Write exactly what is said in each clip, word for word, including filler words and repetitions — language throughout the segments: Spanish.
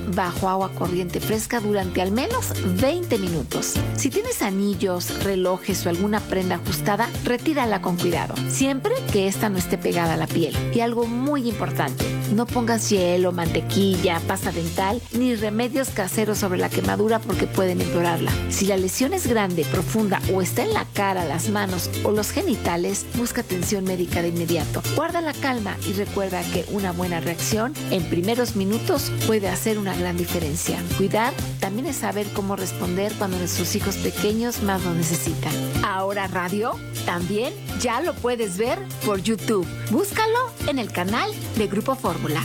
bajo agua corriente fresca durante al menos veinte minutos. Si tienes anillos, relojes o alguna prenda ajustada, retírala con cuidado, siempre que esta no esté pegada a la piel. Y algo muy importante, no pongas hielo, mantequilla, pasta dental ni remedios caseros sobre la quemadura porque pueden empeorarla. Si la lesión es grande, profunda o está en la cara, las manos o los genitales, busca atención médica de inmediato. Guarda la calma y recuerda que una buena reacción en primeros minutos puede hacer una gran diferencia. Cuidar también es saber cómo responder cuando nuestros hijos pequeños más lo necesitan. Ahora Radio también ya lo puedes ver por YouTube. Búscalo en el canal de Grupo Fórmula.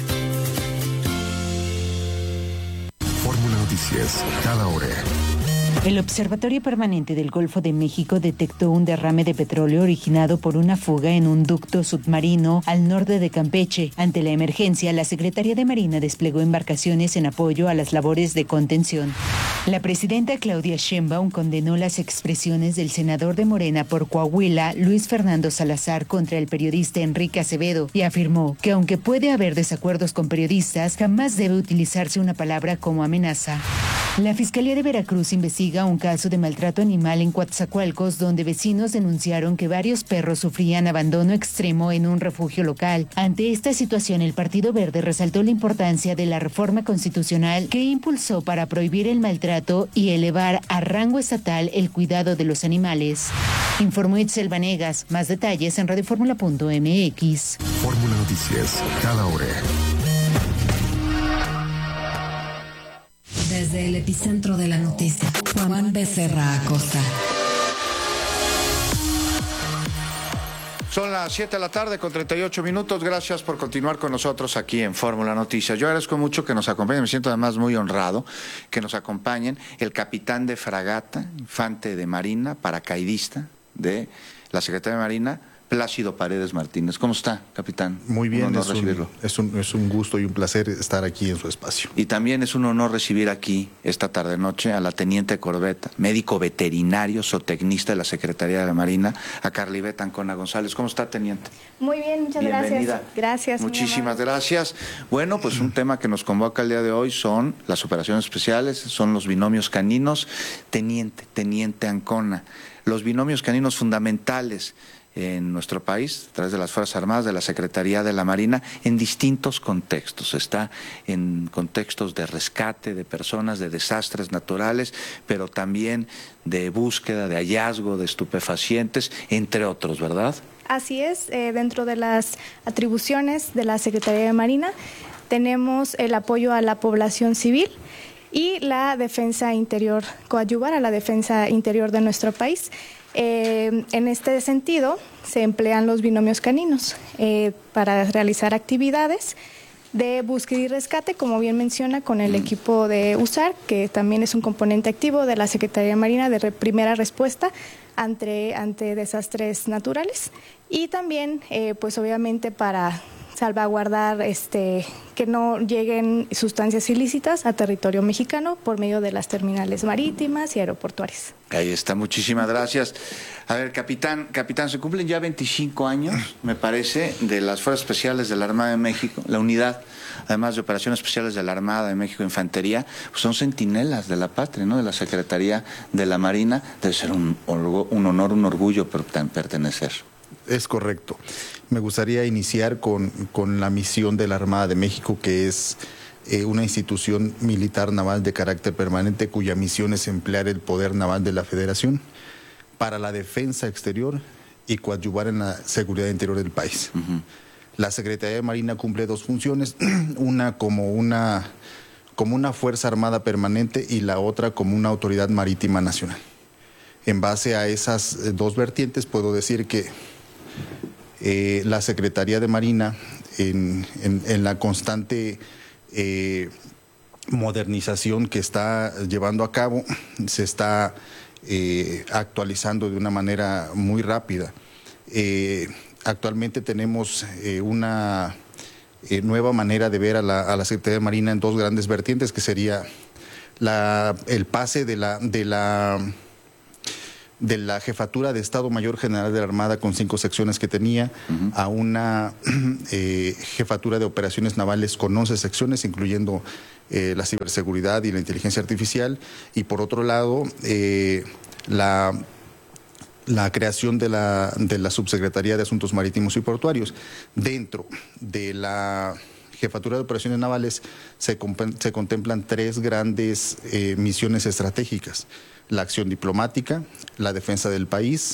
Fórmula Noticias, cada hora. El Observatorio Permanente del Golfo de México detectó un derrame de petróleo originado por una fuga en un ducto submarino al norte de Campeche. Ante la emergencia, la Secretaría de Marina desplegó embarcaciones en apoyo a las labores de contención. La presidenta Claudia Sheinbaum condenó las expresiones del senador de Morena por Coahuila, Luis Fernando Salazar, contra el periodista Enrique Acevedo y afirmó que aunque puede haber desacuerdos con periodistas, jamás debe utilizarse una palabra como amenaza. La Fiscalía de Veracruz investiga un caso de maltrato animal en Coatzacoalcos, donde vecinos denunciaron que varios perros sufrían abandono extremo en un refugio local. Ante esta situación, el Partido Verde resaltó la importancia de la reforma constitucional que impulsó para prohibir el maltrato y elevar a rango estatal el cuidado de los animales. Informó Itzel Vanegas. Más detalles en radioformula punto m x. Fórmula Noticias, cada hora. Desde el epicentro de la noticia, Juan Becerra Acosta. Son las siete de la tarde con treinta y ocho minutos. Gracias por continuar con nosotros aquí en Fórmula Noticias. Yo agradezco mucho que nos acompañen. Me siento además muy honrado que nos acompañen el capitán de fragata, infante de marina, paracaidista de la Secretaría de Marina, Plácido Paredes Martínez. ¿Cómo está, capitán? Muy bien, un honor es, un, recibirlo. Es, un, es un gusto y un placer estar aquí en su espacio. Y también es un honor recibir aquí esta tarde-noche a la teniente de corbeta, médico veterinario, zootecnista de la Secretaría de la Marina, a Carlibet Ancona González. ¿Cómo está, teniente? Muy bien, muchas Bienvenida. gracias. Gracias. Muchísimas gracias. Bueno, pues un tema que nos convoca el día de hoy son las operaciones especiales, son los binomios caninos. Teniente, teniente Ancona, los binomios caninos fundamentales en nuestro país, a través de las Fuerzas Armadas, de la Secretaría de la Marina, en distintos contextos. Está en contextos de rescate de personas, de desastres naturales, pero también de búsqueda, de hallazgo de estupefacientes, entre otros, ¿verdad? Así es, eh, dentro de las atribuciones de la Secretaría de Marina tenemos el apoyo a la población civil y la defensa interior, coadyuvar a la defensa interior de nuestro país. Eh, en este sentido, se emplean los binomios caninos eh, para realizar actividades de búsqueda y rescate, como bien menciona, con el equipo de U S A R, que también es un componente activo de la Secretaría de Marina de re- primera respuesta ante, ante desastres naturales, y también, eh, pues obviamente, para salvaguardar este que no lleguen sustancias ilícitas a territorio mexicano por medio de las terminales marítimas y aeroportuarias. Ahí está, muchísimas gracias. A ver, capitán, capitán, se cumplen ya veinticinco años, me parece, de las Fuerzas Especiales de la Armada de México, la unidad, además de Operaciones Especiales de la Armada de México Infantería, pues son centinelas de la patria, ¿no? De la Secretaría de la Marina. Debe ser un, un honor, un orgullo pertenecer. Es correcto. Me gustaría iniciar con, con la misión de la Armada de México, que es eh, una institución militar naval de carácter permanente cuya misión es emplear el poder naval de la Federación para la defensa exterior y coadyuvar en la seguridad interior del país. Uh-huh. La Secretaría de Marina cumple dos funciones, una como una, como una Fuerza Armada permanente y la otra como una Autoridad Marítima Nacional. En base a esas dos vertientes puedo decir que Eh, la Secretaría de Marina, en, en, en la constante eh, modernización que está llevando a cabo, se está eh, actualizando de una manera muy rápida. Eh, actualmente tenemos eh, una eh, nueva manera de ver a la, a la Secretaría de Marina en dos grandes vertientes, que sería la, el pase de la... De la de la Jefatura de Estado Mayor General de la Armada con cinco secciones que tenía, uh-huh. a una eh, Jefatura de Operaciones Navales con once secciones, incluyendo eh, la ciberseguridad y la inteligencia artificial, y por otro lado, eh, la... la creación de la, de la Subsecretaría de Asuntos Marítimos y Portuarios. Dentro de la Jefatura de Operaciones Navales se, se contemplan tres grandes eh, misiones estratégicas: la acción diplomática, la defensa del país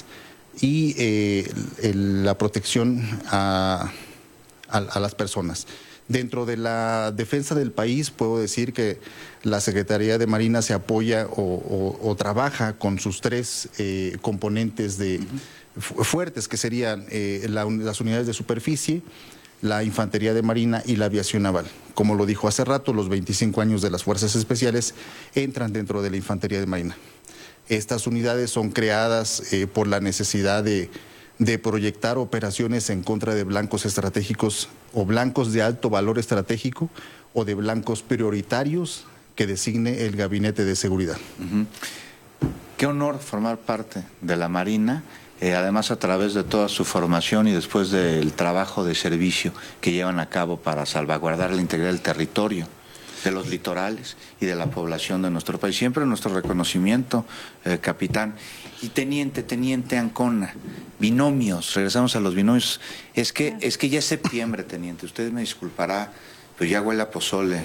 y eh, el, la protección a, a, a las personas. Dentro de la defensa del país puedo decir que la Secretaría de Marina se apoya o, o, o trabaja con sus tres eh, componentes de, uh-huh. fuertes, que serían eh, la, las unidades de superficie, la Infantería de Marina y la Aviación Naval. Como lo dijo hace rato, los veinticinco años de las Fuerzas Especiales entran dentro de la Infantería de Marina. Estas unidades son creadas eh, por la necesidad de de proyectar operaciones en contra de blancos estratégicos o blancos de alto valor estratégico o de blancos prioritarios que designe el Gabinete de Seguridad. Uh-huh. Qué honor formar parte de la Marina, eh, además a través de toda su formación y después del trabajo de servicio que llevan a cabo para salvaguardar la integridad del territorio, de los litorales y de la población de nuestro país. Siempre nuestro reconocimiento, eh, capitán. Y teniente, teniente Ancona, binomios, regresamos a los binomios. Es que, es que ya es septiembre, teniente, usted me disculpará, pero ya huele a pozole,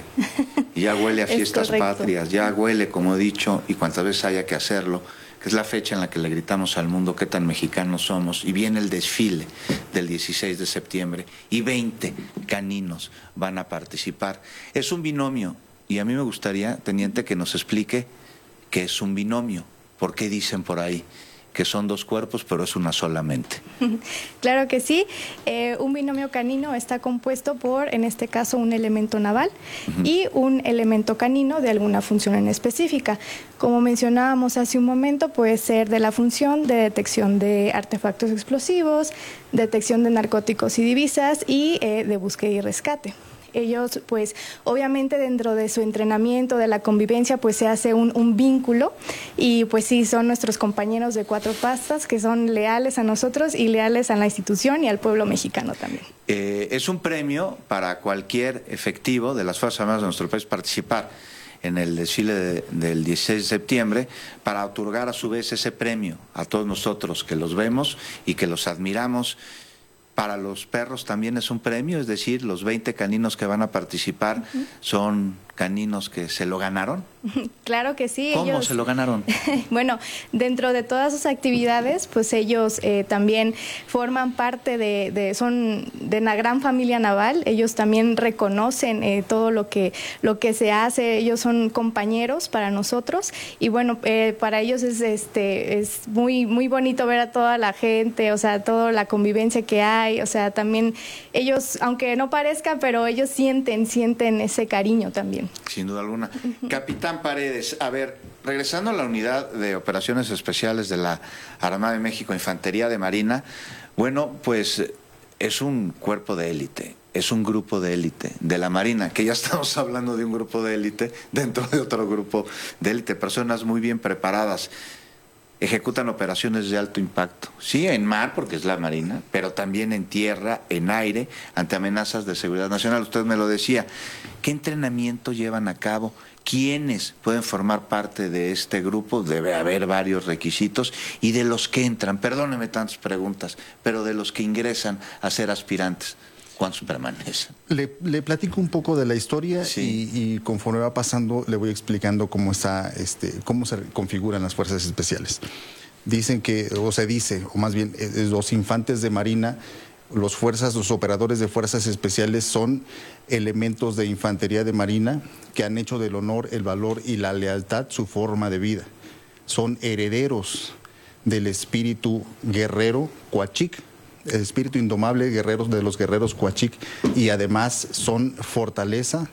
ya huele a fiestas patrias, ya huele, como he dicho, y cuantas veces haya que hacerlo, que es la fecha en la que le gritamos al mundo qué tan mexicanos somos, y viene el desfile del dieciséis de septiembre, y veinte caninos van a participar. Es un binomio, y a mí me gustaría, teniente, que nos explique qué es un binomio. ¿Por qué dicen por ahí que son dos cuerpos, pero es una sola mente? Claro que sí. Eh, un binomio canino está compuesto por, en este caso, un elemento naval uh-huh. y un elemento canino de alguna función en específica. Como mencionábamos hace un momento, puede ser de la función de detección de artefactos explosivos, detección de narcóticos y divisas y eh, de búsqueda y rescate. Ellos, pues, obviamente dentro de su entrenamiento, de la convivencia, pues se hace un, un vínculo y pues sí, son nuestros compañeros de cuatro pastas que son leales a nosotros y leales a la institución y al pueblo mexicano también. Eh, es un premio para cualquier efectivo de las Fuerzas Armadas de nuestro país participar en el desfile de, del dieciséis de septiembre para otorgar a su vez ese premio a todos nosotros que los vemos y que los admiramos. Para los perros también es un premio, es decir, los veinte caninos que van a participar uh-huh. son caninos que se lo ganaron. Claro que sí. ¿Cómo ellos... se lo ganaron? Bueno, dentro de todas sus actividades, pues ellos eh, también forman parte de, de, son de una gran familia naval. Ellos también reconocen eh, todo lo que lo que se hace. Ellos son compañeros para nosotros y bueno, eh, para ellos es este es muy muy bonito ver a toda la gente, o sea, toda la convivencia que hay. O sea, también ellos, aunque no parezca, pero ellos sienten sienten ese cariño también. Sin duda alguna. Capitán Paredes, a ver, regresando a la unidad de operaciones especiales de la Armada de México, Infantería de Marina, bueno, pues es un cuerpo de élite, es un grupo de élite de la Marina, que ya estamos hablando de un grupo de élite dentro de otro grupo de élite, personas muy bien preparadas. Ejecutan operaciones de alto impacto, sí, en mar, porque es la Marina, pero también en tierra, en aire, ante amenazas de seguridad nacional. Usted me lo decía. ¿Qué entrenamiento llevan a cabo? ¿Quiénes pueden formar parte de este grupo? Debe haber varios requisitos. Y de los que entran, perdóneme tantas preguntas, pero de los que ingresan a ser aspirantes, ¿cuántos permanecen? Le, le platico un poco de la historia sí. y, y conforme va pasando le voy explicando cómo está, este, cómo se configuran las fuerzas especiales. Dicen que, o se dice, o más bien, eh, los infantes de Marina, los fuerzas, los operadores de fuerzas especiales son elementos de infantería de Marina que han hecho del honor, el valor y la lealtad su forma de vida. Son herederos del espíritu guerrero Coachic, el espíritu indomable guerreros de los guerreros Coachic, y además son fortaleza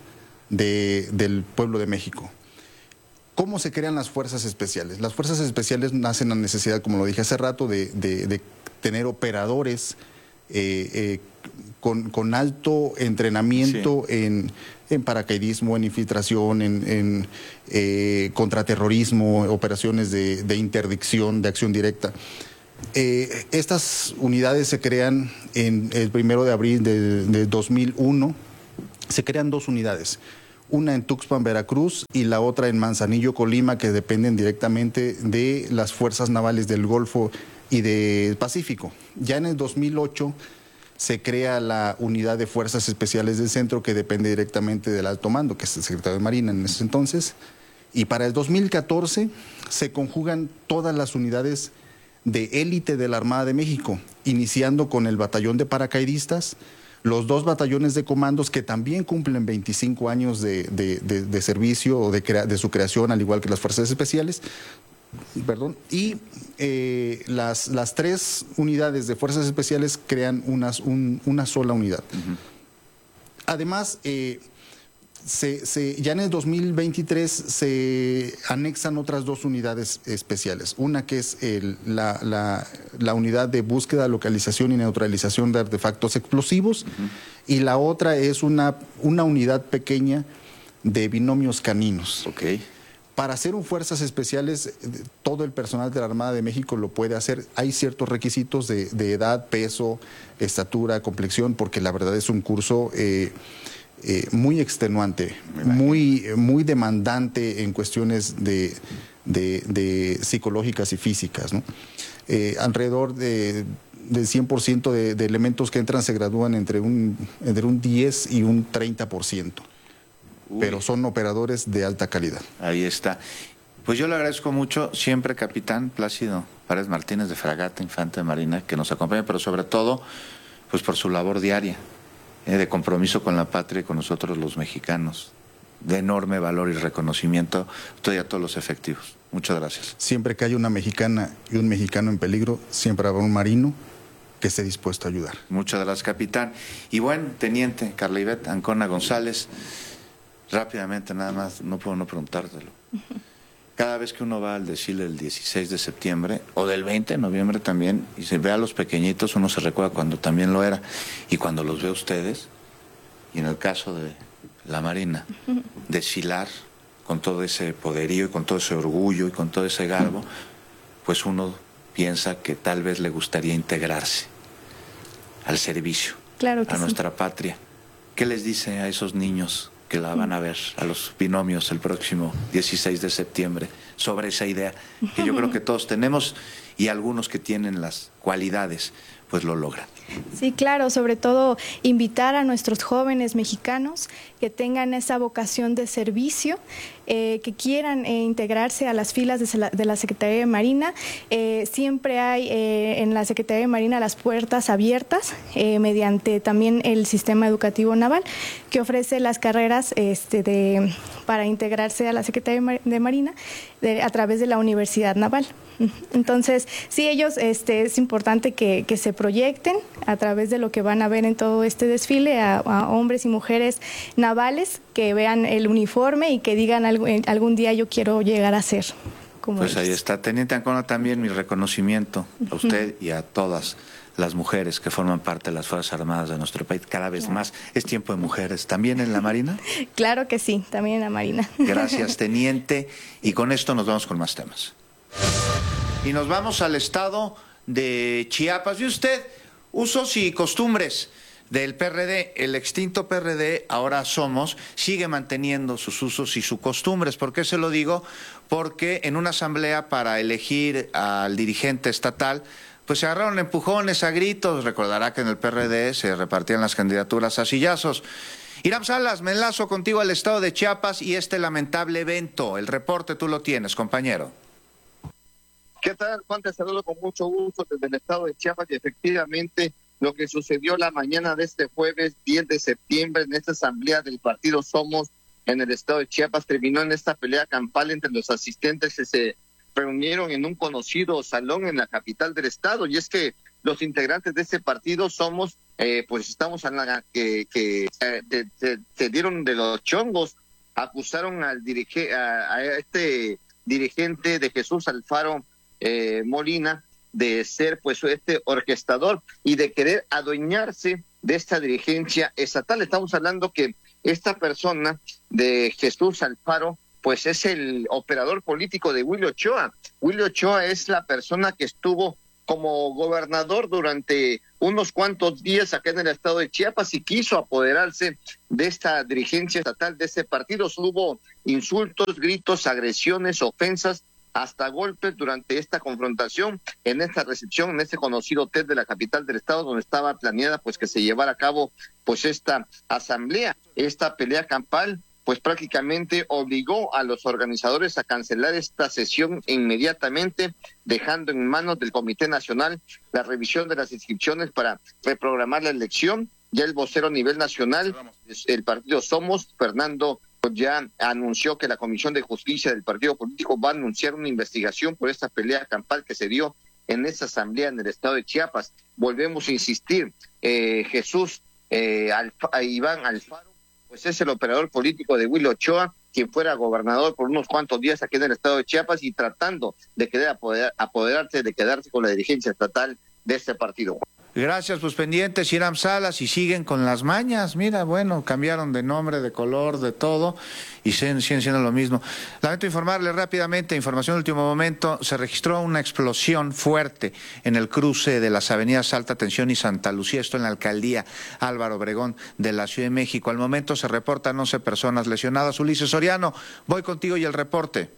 de, del pueblo de México. ¿Cómo se crean las fuerzas especiales? Las fuerzas especiales nacen a necesidad, como lo dije hace rato, de, de, de tener operadores eh, eh, con, con alto entrenamiento sí. en, en paracaidismo, en infiltración, en, en eh, contraterrorismo, operaciones de, de interdicción, de acción directa. Eh, estas unidades se crean en el primero de abril de, de dos mil uno. Se crean dos unidades, una en Tuxpan, Veracruz, y la otra en Manzanillo, Colima, que dependen directamente de las fuerzas navales del Golfo y del Pacífico. Ya en el dos mil ocho se crea la unidad de Fuerzas Especiales del Centro, que depende directamente del alto mando, que es el secretario de Marina en ese entonces. Y para el dos mil catorce se conjugan todas las unidades de élite de la Armada de México, iniciando con el batallón de paracaidistas, los dos batallones de comandos que también cumplen veinticinco años de, de, de, de servicio o de, crea, de su creación, al igual que las Fuerzas Especiales, perdón, y eh, las, las tres unidades de Fuerzas Especiales crean unas, un, una sola unidad. Uh-huh. Además, eh, Se, se, ya en el dos mil veintitrés se anexan otras dos unidades especiales. Una que es el, la, la, la unidad de búsqueda, localización y neutralización de artefactos explosivos, uh-huh. y la otra es una, una unidad pequeña de binomios caninos. Okay. Para hacer un Fuerzas Especiales, todo el personal de la Armada de México lo puede hacer. Hay ciertos requisitos de, de edad, peso, estatura, complexión, porque la verdad es un curso Eh, Eh, muy extenuante, muy, muy demandante en cuestiones de, de, de psicológicas y físicas, ¿no? Eh, alrededor de, del cien por ciento de, de elementos que entran se gradúan entre un, entre un diez y un treinta por ciento, pero son operadores de alta calidad. Ahí está. Pues yo le agradezco mucho, siempre, capitán Plácido Párez Martínez, de Fragata Infante de Marina, que nos acompaña, pero sobre todo pues por su labor diaria, de compromiso con la patria y con nosotros los mexicanos, de enorme valor y reconocimiento a todos los efectivos. Muchas gracias. Siempre que haya una mexicana y un mexicano en peligro, siempre habrá un marino que esté dispuesto a ayudar. Muchas gracias, capitán. Y bueno, teniente Carla Ivette Ancona González, rápidamente nada más, no puedo no preguntártelo. Cada vez que uno va al desfile del dieciséis de septiembre, o del veinte de noviembre también, y se ve a los pequeñitos, uno se recuerda cuando también lo era. Y cuando los ve a ustedes, y en el caso de la Marina, desfilar con todo ese poderío y con todo ese orgullo y con todo ese garbo, pues uno piensa que tal vez le gustaría integrarse al servicio, claro que a sí. nuestra patria. ¿Qué les dice a esos niños que la van a ver, a los binomios, el próximo dieciséis de septiembre, sobre esa idea que yo creo que todos tenemos, y algunos que tienen las cualidades pues lo logran? Sí, claro, sobre todo invitar a nuestros jóvenes mexicanos que tengan esa vocación de servicio, eh, que quieran eh, integrarse a las filas de la, de la Secretaría de Marina. Eh, siempre hay eh, en la Secretaría de Marina las puertas abiertas eh, mediante también el sistema educativo naval, que ofrece las carreras este, de, para integrarse a la Secretaría de Marina de, a través de la Universidad Naval. Entonces, sí, ellos, este, es importante que, que se proyecten a través de lo que van a ver en todo este desfile a, a hombres y mujeres navales, que vean el uniforme y que digan algún, algún día yo quiero llegar a ser como Pues ellos. Ahí está. Teniente Ancona, también mi reconocimiento a usted y a todas las mujeres que forman parte de las Fuerzas Armadas de nuestro país. Cada vez más es tiempo de mujeres. ¿También en la Marina? Claro que sí, también en la Marina. Gracias, teniente. Y con esto nos vamos con más temas. Y nos vamos al estado de Chiapas. ¿Y usted? Usos y costumbres del P R D, el extinto P R D, ahora Somos, sigue manteniendo sus usos y sus costumbres. ¿Por qué se lo digo? Porque en una asamblea para elegir al dirigente estatal, pues se agarraron empujones, a gritos. Recordará que en el P R D se repartían las candidaturas a sillazos. Iram Salas, me enlazo contigo al estado de Chiapas y este lamentable evento. El reporte tú lo tienes, compañero. ¿Qué tal, Juan? Te saludo con mucho gusto desde el estado de Chiapas, y efectivamente lo que sucedió la mañana de este jueves diez de septiembre en esta asamblea del partido Somos en el estado de Chiapas terminó en esta pelea campal entre los asistentes que se reunieron en un conocido salón en la capital del estado. Y es que los integrantes de este partido Somos, eh, pues estamos en la que, que eh, te, te, te dieron de los chongos, acusaron al dirige, a, a este dirigente de Jesús Alfaro Eh, Molina de ser pues este orquestador y de querer adueñarse de esta dirigencia estatal. Estamos hablando que esta persona de Jesús Alfaro pues es el operador político de Willy Ochoa. Willy Ochoa es la persona que estuvo como gobernador durante unos cuantos días acá en el estado de Chiapas y quiso apoderarse de esta dirigencia estatal, de ese partido. Hubo insultos, gritos, agresiones, ofensas, hasta golpes durante esta confrontación en esta recepción, en este conocido hotel de la capital del estado, donde estaba planeada pues que se llevara a cabo pues esta asamblea. Esta pelea campal pues prácticamente obligó a los organizadores a cancelar esta sesión inmediatamente, dejando en manos del Comité Nacional la revisión de las inscripciones para reprogramar la elección. Ya el vocero a nivel nacional, el partido Somos, Fernando, pues ya anunció que la Comisión de Justicia del partido político va a anunciar una investigación por esta pelea campal que se dio en esa asamblea en el estado de Chiapas. Volvemos a insistir, eh, Jesús eh, Alfa, Iván Alfaro, pues es el operador político de Willy Ochoa, quien fuera gobernador por unos cuantos días aquí en el estado de Chiapas y tratando de querer apoderar, apoderarse, de quedarse con la dirigencia estatal de este partido. Gracias, pues pendientes, Hiram Salas, y siguen con las mañas. Mira, bueno, cambiaron de nombre, de color, de todo, y siguen, siguen siendo lo mismo. Lamento informarle rápidamente, información de último momento, se registró una explosión fuerte en el cruce de las avenidas Alta Tensión y Santa Lucía, esto en la alcaldía Álvaro Obregón de la Ciudad de México. Al momento se reportan once personas lesionadas. Ulises Soriano, voy contigo y el reporte.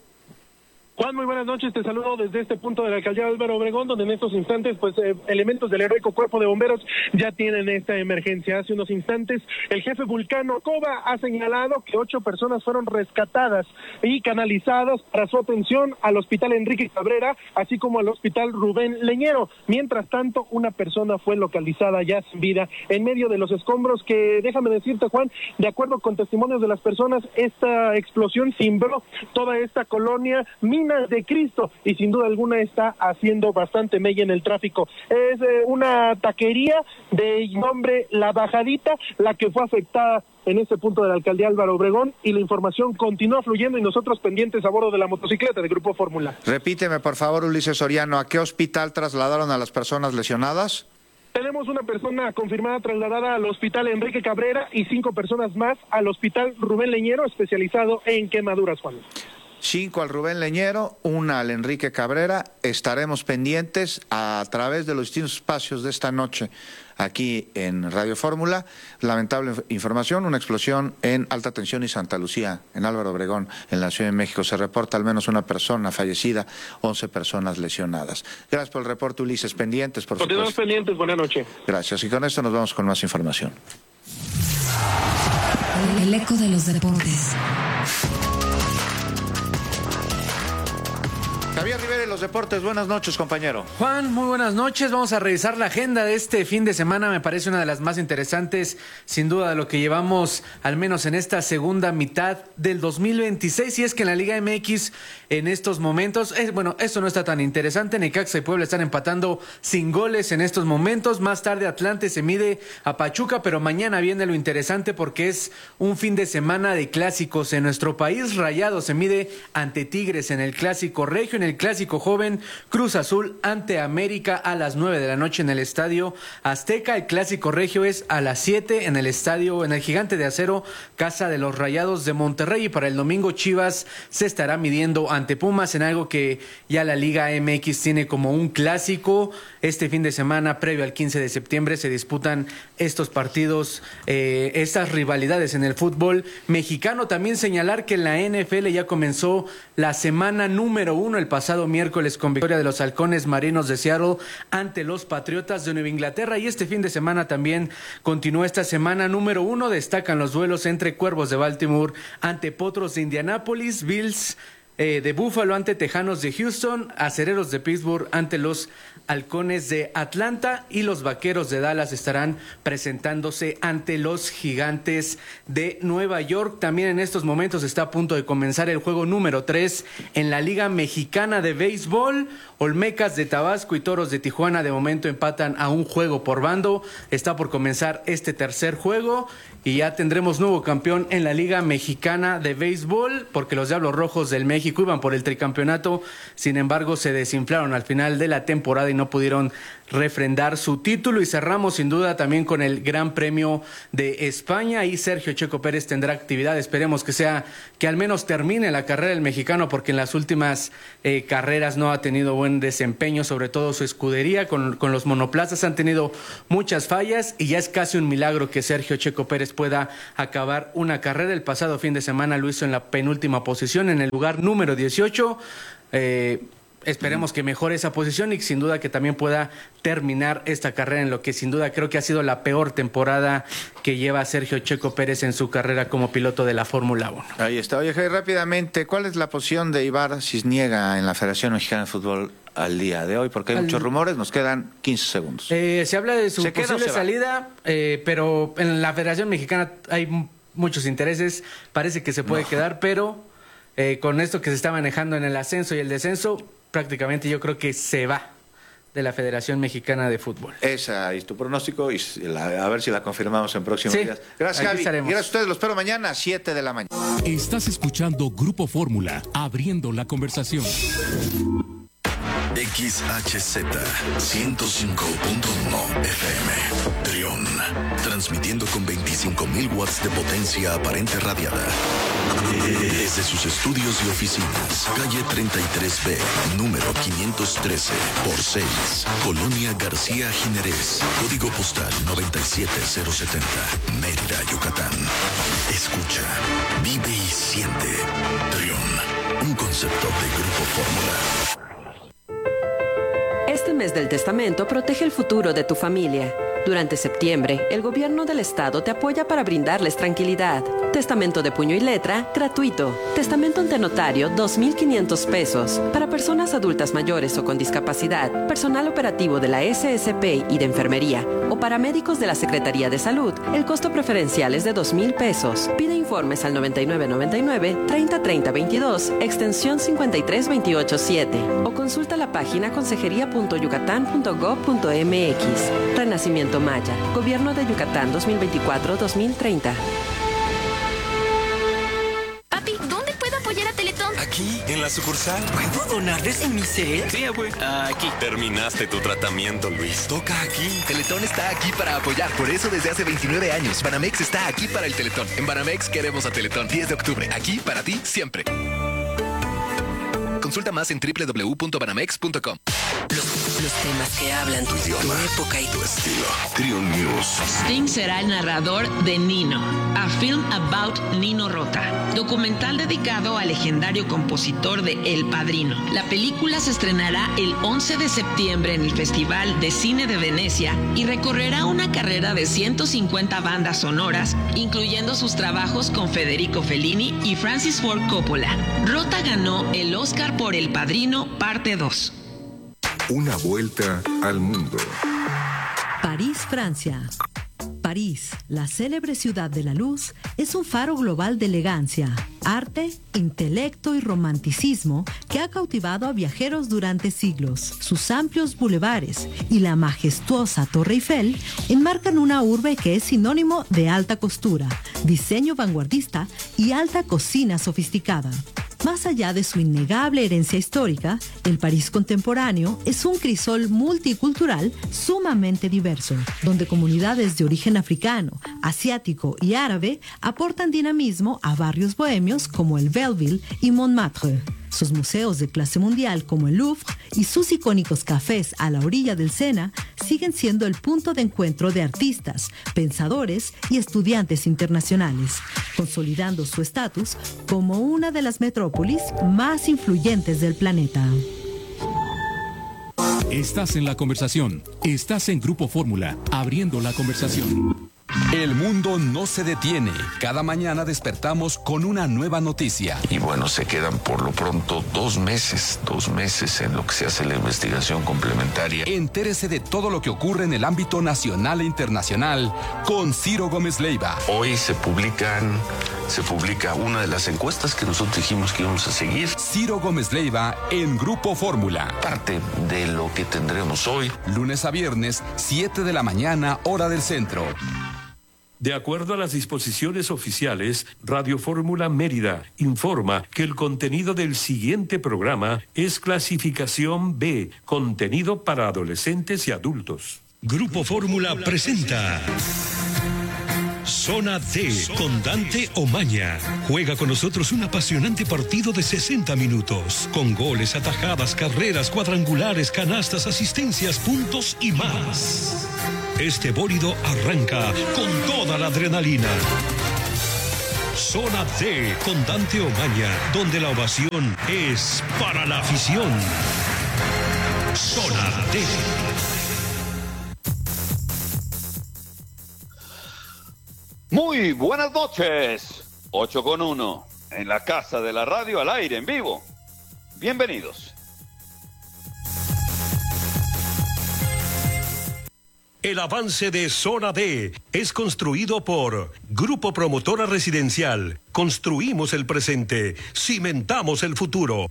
Juan, muy buenas noches, te saludo desde este punto de la alcaldía Álvaro Obregón, donde en estos instantes, pues, eh, elementos del heroico cuerpo de bomberos ya tienen esta emergencia. Hace unos instantes, el jefe Vulcano Cova ha señalado que ocho personas fueron rescatadas y canalizadas para su atención al hospital Enrique Cabrera, así como al hospital Rubén Leñero. Mientras tanto, una persona fue localizada ya sin vida en medio de los escombros que, déjame decirte, Juan, de acuerdo con testimonios de las personas, esta explosión cimbró toda esta colonia Mina de Cristo y sin duda alguna está haciendo bastante mella en el tráfico. Es eh, una taquería de nombre La Bajadita la que fue afectada en este punto de la alcaldía Álvaro Obregón, y la información continúa fluyendo y nosotros pendientes a bordo de la motocicleta de Grupo Fórmula. Repíteme por favor, Ulises Soriano, ¿a qué hospital trasladaron a las personas lesionadas? Tenemos una persona confirmada trasladada al hospital Enrique Cabrera y cinco personas más al hospital Rubén Leñero, especializado en quemaduras, Juan. Cinco al Rubén Leñero, una al Enrique Cabrera. Estaremos pendientes a través de los distintos espacios de esta noche aquí en Radio Fórmula. Lamentable información, una explosión en Alta Tensión y Santa Lucía, en Álvaro Obregón, en la Ciudad de México. Se reporta al menos una persona fallecida, once personas lesionadas. Gracias por el reporte, Ulises. Pendientes, por supuesto. Continuamos pendientes, buenas noches. Gracias. Y con esto nos vamos con más información. El eco de los deportes. Javier Rivera, los deportes, buenas noches, compañero. Juan, muy buenas noches. Vamos a revisar la agenda de este fin de semana. Me parece una de las más interesantes, sin duda, de lo que llevamos, al menos en esta segunda mitad del dos mil veintiséis. Y es que en la Liga M X, en estos momentos, es, bueno, esto no está tan interesante. Necaxa y Puebla están empatando sin goles en estos momentos. Más tarde Atlante se mide a Pachuca, pero mañana viene lo interesante porque es un fin de semana de clásicos en nuestro país. Rayados se mide ante Tigres en el Clásico Regio, en el Clásico Joven, Cruz Azul ante América a las nueve de la noche en el Estadio Azteca. El Clásico Regio es a las siete en el estadio, en el Gigante de Acero, casa de los Rayados de Monterrey. Y para el domingo Chivas se estará midiendo ante Pumas en algo que ya la Liga M X tiene como un clásico. Este fin de semana, previo al quince de septiembre, se disputan estos partidos, eh, estas rivalidades en el fútbol mexicano. También señalar que en la N F L ya comenzó la semana número uno el pasado miércoles con victoria de los Halcones Marinos de Seattle ante los Patriotas de Nueva Inglaterra, y este fin de semana también continúa esta semana número uno. Destacan los duelos entre Cuervos de Baltimore ante Potros de Indianápolis, Bills eh, de Buffalo ante Tejanos de Houston, Acereros de Pittsburgh ante los Halcones de Atlanta, y los Vaqueros de Dallas estarán presentándose ante los Gigantes de Nueva York. También en estos momentos está a punto de comenzar el juego número tres en la Liga Mexicana de Béisbol. Olmecas de Tabasco y Toros de Tijuana de momento empatan a un juego por bando. Está por comenzar este tercer juego y ya tendremos nuevo campeón en la Liga Mexicana de Béisbol, porque los Diablos Rojos del México México, iban por el tricampeonato, sin embargo se desinflaron al final de la temporada y no pudieron refrendar su título. Y cerramos sin duda también con el Gran Premio de España, y Sergio Checo Pérez tendrá actividad. Esperemos que sea, que al menos termine la carrera del mexicano, porque en las últimas eh, carreras no ha tenido buen desempeño, sobre todo su escudería con, con los monoplazas han tenido muchas fallas, y ya es casi un milagro que Sergio Checo Pérez pueda acabar una carrera. El pasado fin de semana lo hizo en la penúltima posición, en el lugar número dieciocho. Eh, Esperemos que mejore esa posición y sin duda que también pueda terminar esta carrera en lo que sin duda creo que ha sido la peor temporada que lleva Sergio Checo Pérez en su carrera como piloto de la Fórmula uno. Ahí está. Oye, Jair, rápidamente, ¿cuál es la posición de Ibar Cisniega en la Federación Mexicana de Fútbol al día de hoy? Porque hay Al... muchos rumores, nos quedan quince segundos. Eh, se habla de su posible salida, eh, pero en la Federación Mexicana hay muchos intereses, parece que se puede no. quedar, pero eh, con esto que se está manejando en el ascenso y el descenso, prácticamente yo creo que se va de la Federación Mexicana de Fútbol. Esa es tu pronóstico y la, a ver si la confirmamos en próximos sí, días. Gracias, Javi. Estaremos. Gracias a ustedes, los espero mañana a siete de la mañana. Estás escuchando Grupo Fórmula, abriendo la conversación. X H Z ciento cinco punto uno F M Trión, transmitiendo con veinticinco mil watts de potencia aparente radiada desde sus estudios y oficinas, calle treinta y tres B, número quinientos trece por seis, Colonia García Jiménez, código postal noventa y siete cero setenta, Mérida, Yucatán. Escucha, vive y siente. Trión, un concepto de Grupo Fórmula. Este mes del testamento protege el futuro de tu familia. Durante septiembre, el gobierno del estado te apoya para brindarles tranquilidad. Testamento de puño y letra, gratuito. Testamento ante notario, dos mil quinientos pesos. Para personas adultas mayores o con discapacidad, personal operativo de la S S P y de enfermería, o paramédicos de la Secretaría de Salud, el costo preferencial es de dos mil pesos. Pide informes al noventa y nueve noventa y nueve, treinta treinta veintidós, extensión cincuenta y tres veintiocho siete, o consulta la página consejería punto yucatán punto gob punto m x. Renacimiento Maya, Gobierno de Yucatán dos mil veinticuatro a dos mil treinta. Papi, ¿dónde puedo apoyar a Teletón? Aquí, en la sucursal. ¿Puedo donar desde mi cel? Sí, abue. Aquí. Terminaste tu tratamiento, Luis. Toca aquí. Teletón está aquí para apoyar. Por eso desde hace veintinueve años, Banamex está aquí para el Teletón. En Banamex queremos a Teletón. diez de octubre. Aquí para ti siempre. Consulta más en doble u doble u doble u punto banamex punto com. Los, los temas que hablan tu idioma, tu época y tu estilo. Trión News. Sting será el narrador de Nino, a film about Nino Rota, documental dedicado al legendario compositor de El Padrino. La película se estrenará el once de septiembre en el Festival de Cine de Venecia y recorrerá una carrera de ciento cincuenta bandas sonoras, incluyendo sus trabajos con Federico Fellini y Francis Ford Coppola. Rota ganó el Oscar por El Padrino, parte dos. Una vuelta al mundo. París, Francia. París, la célebre ciudad de la luz, es un faro global de elegancia, arte, intelecto y romanticismo que ha cautivado a viajeros durante siglos. Sus amplios bulevares y la majestuosa Torre Eiffel enmarcan una urbe que es sinónimo de alta costura, diseño vanguardista y alta cocina sofisticada. Más allá de su innegable herencia histórica, el París contemporáneo es un crisol multicultural sumamente diverso, donde comunidades de origen africano, asiático y árabe aportan dinamismo a barrios bohemios como el Belleville y Montmartre. Sus museos de clase mundial como el Louvre y sus icónicos cafés a la orilla del Sena siguen siendo el punto de encuentro de artistas, pensadores y estudiantes internacionales, consolidando su estatus como una de las metrópolis más influyentes del planeta. Estás en la conversación. Estás en Grupo Fórmula, abriendo la conversación. El mundo no se detiene. Cada mañana despertamos con una nueva noticia. Y bueno, se quedan por lo pronto dos meses, dos meses en lo que se hace la investigación complementaria. Entérese de todo lo que ocurre en el ámbito nacional e internacional con Ciro Gómez Leiva. Hoy se publican, se publica una de las encuestas que nosotros dijimos que íbamos a seguir. Ciro Gómez Leiva en Grupo Fórmula. Parte de lo que tendremos hoy. Lunes a viernes, siete de la mañana, hora del centro. De acuerdo a las disposiciones oficiales, Radio Fórmula Mérida informa que el contenido del siguiente programa es clasificación B, contenido para adolescentes y adultos. Grupo Fórmula presenta Zona D con Dante Omaña. Juega con nosotros un apasionante partido de sesenta minutos, con goles, atajadas, carreras, cuadrangulares, canastas, asistencias, puntos y más. Este bólido arranca con toda la adrenalina. Zona D con Dante Omaña, donde la ovación es para la afición. Zona D. Muy buenas noches, ocho con uno, en la Casa de la Radio al aire en vivo. Bienvenidos. El avance de Zona D es construido por Grupo Promotora Residencial. Construimos el presente, cimentamos el futuro.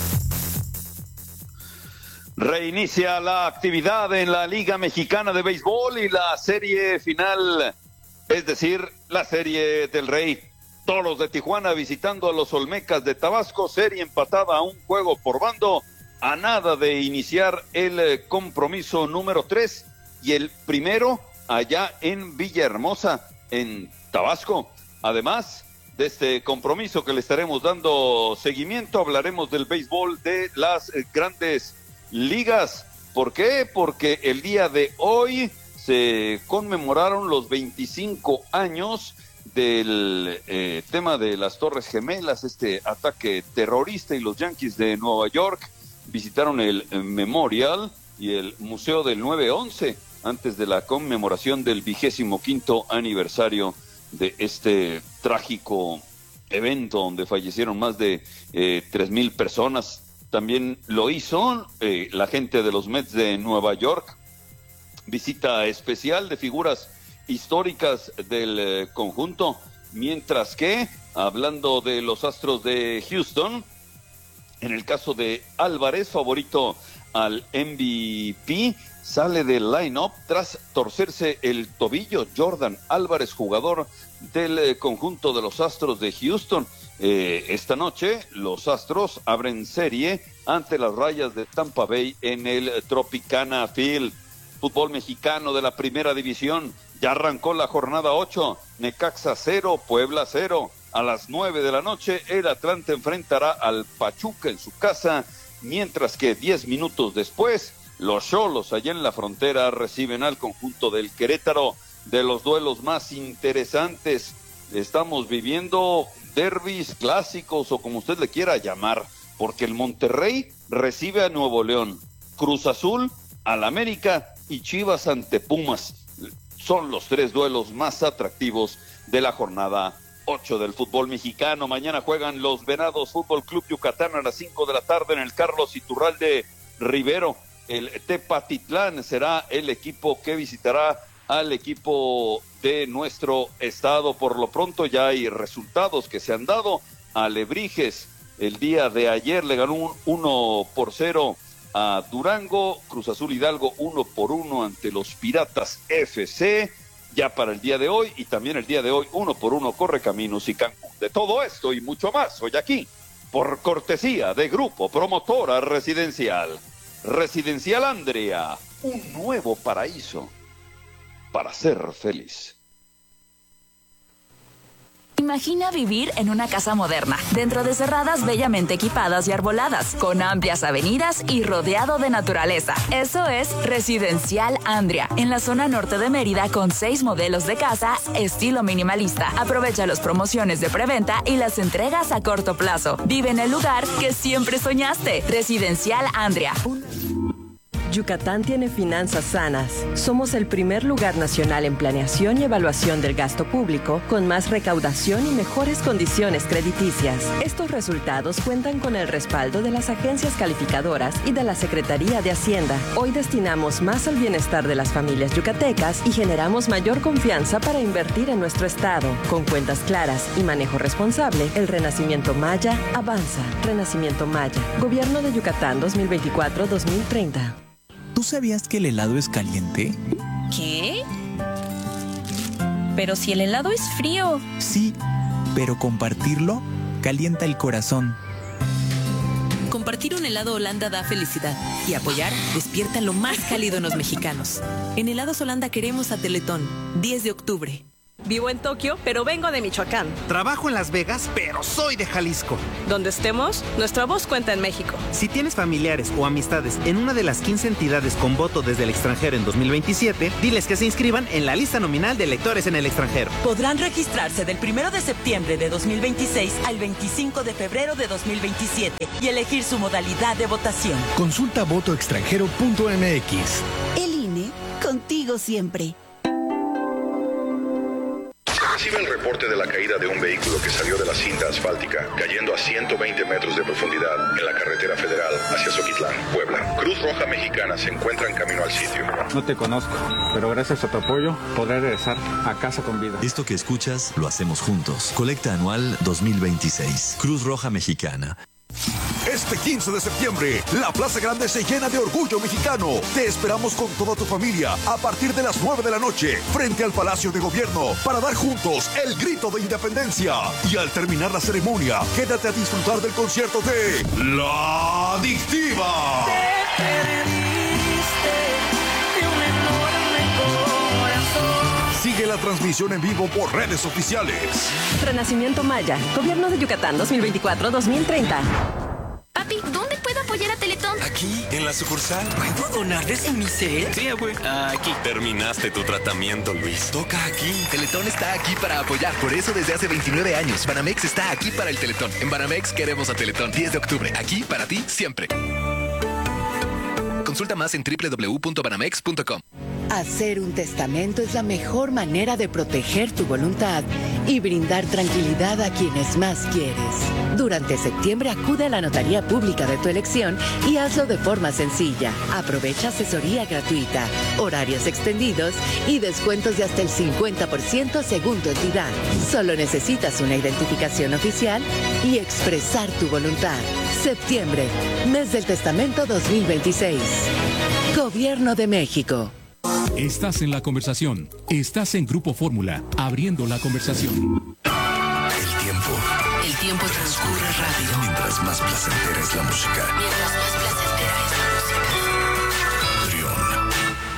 Reinicia la actividad en la Liga Mexicana de Béisbol y la serie final, es decir, la Serie del Rey. Toros de Tijuana visitando a los Olmecas de Tabasco, serie empatada a un juego por bando, a nada de iniciar el compromiso número tres. Y el primero allá en Villahermosa, en Tabasco. Además de este compromiso que le estaremos dando seguimiento, hablaremos del béisbol de las grandes ligas. ¿Por qué? Porque el día de hoy se conmemoraron los veinticinco años del eh, tema de las Torres Gemelas, este ataque terrorista, y los Yankees de Nueva York visitaron el eh, Memorial y el Museo del nueve once antes de la conmemoración del vigésimo quinto aniversario de este trágico evento donde fallecieron más de eh, tres mil personas. También lo hizo eh, la gente de los Mets de Nueva York, visita especial de figuras históricas del eh, conjunto, mientras que, hablando de los Astros de Houston, en el caso de Álvarez, favorito al M V P, sale del line-up tras torcerse el tobillo. Jordan Álvarez, jugador del eh, conjunto de los Astros de Houston. Eh, esta noche los Astros abren serie ante las Rayas de Tampa Bay en el Tropicana Field. Fútbol mexicano de la Primera División, ya arrancó la jornada ocho, Necaxa cero, Puebla cero. A las nueve de la noche el Atlante enfrentará al Pachuca en su casa, mientras que diez minutos después los Xolos allá en la frontera reciben al conjunto del Querétaro. De los duelos más interesantes, estamos viviendo derbis clásicos o como usted le quiera llamar, porque el Monterrey recibe a Nuevo León, Cruz Azul al América y Chivas ante Pumas. Son los tres duelos más atractivos de la jornada ocho del fútbol mexicano. Mañana juegan los Venados Fútbol Club Yucatán a las cinco de la tarde en el Carlos Iturralde Rivero. El Tepatitlán será el equipo que visitará al equipo de nuestro estado. Por lo pronto ya hay resultados que se han dado. Alebrijes el día de ayer le ganó un uno por cero a Durango. Cruz Azul Hidalgo uno por uno ante los Piratas F C. Ya para el día de hoy, y también el día de hoy, uno por uno Correcaminos y Cancún. De todo esto y mucho más hoy aquí, por cortesía de Grupo Promotora Residencial. Residencial Andrea, un nuevo paraíso para ser feliz. Imagina vivir en una casa moderna, dentro de cerradas bellamente equipadas y arboladas, con amplias avenidas y rodeado de naturaleza. Eso es Residencial Andrea, en la zona norte de Mérida, con seis modelos de casa estilo minimalista. Aprovecha las promociones de preventa y las entregas a corto plazo. Vive en el lugar que siempre soñaste. Residencial Andrea. Yucatán tiene finanzas sanas. Somos el primer lugar nacional en planeación y evaluación del gasto público, con más recaudación y mejores condiciones crediticias. Estos resultados cuentan con el respaldo de las agencias calificadoras y de la Secretaría de Hacienda. Hoy destinamos más al bienestar de las familias yucatecas y generamos mayor confianza para invertir en nuestro estado. Con cuentas claras y manejo responsable, el Renacimiento Maya avanza. Renacimiento Maya. Gobierno de Yucatán dos mil veinticuatro a dos mil treinta. ¿Tú sabías que el helado es caliente? ¿Qué? pero si el helado es frío. Sí, pero compartirlo calienta el corazón. Compartir un helado Holanda da felicidad y apoyar despierta lo más cálido en los mexicanos. En Helados Holanda queremos a Teletón, diez de octubre. Vivo en Tokio, pero vengo de Michoacán. Trabajo en Las Vegas, pero soy de Jalisco. Donde estemos, nuestra voz cuenta en México. Si tienes familiares o amistades en una de las quince entidades con voto desde el extranjero en dos mil veintisiete, diles que se inscriban en la lista nominal de electores en el extranjero. Podrán registrarse del primero de septiembre de dos mil veintiséis al veinticinco de febrero de dos mil veintisiete y elegir su modalidad de votación. Consulta voto extranjero punto m x. El I N E, contigo siempre. Recibe el reporte de la caída de un vehículo que salió de la cinta asfáltica, cayendo a ciento veinte metros de profundidad en la carretera federal hacia Zoquitlán, Puebla. Cruz Roja Mexicana se encuentra en camino al sitio. No te conozco, pero gracias a tu apoyo podré regresar a casa con vida. Esto que escuchas lo hacemos juntos. Colecta anual dos mil veintiséis. Cruz Roja Mexicana. Este quince de septiembre, la Plaza Grande se llena de orgullo mexicano. Te esperamos con toda tu familia a partir de las nueve de la noche frente al Palacio de Gobierno para dar juntos el grito de independencia. Y al terminar la ceremonia, quédate a disfrutar del concierto de La Adictiva. Te perdiste de un enorme corazón. Sigue la transmisión en vivo por redes oficiales. Renacimiento Maya, Gobierno de Yucatán dos mil veinticuatro a dos mil treinta. Papi, ¿dónde puedo apoyar a Teletón? Aquí, en la sucursal. ¿Puedo donarles en mi set? Sí, güey. Aquí. Terminaste tu tratamiento, Luis. Toca aquí. Teletón está aquí para apoyar. Por eso desde hace veintinueve años, Banamex está aquí para el Teletón. En Banamex queremos a Teletón. diez de octubre. Aquí para ti siempre. Consulta más en doble u doble u doble u punto banamex punto com. Hacer un testamento es la mejor manera de proteger tu voluntad y brindar tranquilidad a quienes más quieres. Durante septiembre acude a la notaría pública de tu elección y hazlo de forma sencilla. Aprovecha asesoría gratuita, horarios extendidos y descuentos de hasta el cincuenta por ciento según tu entidad. Solo necesitas una identificación oficial y expresar tu voluntad. Septiembre, mes del testamento dos mil veintiséis. Gobierno de México. Estás en la conversación. Estás en Grupo Fórmula, abriendo la conversación. El tiempo. El tiempo transcurre rápido. Mientras más placentera es la música. Mientras más placentera es la música. Trión.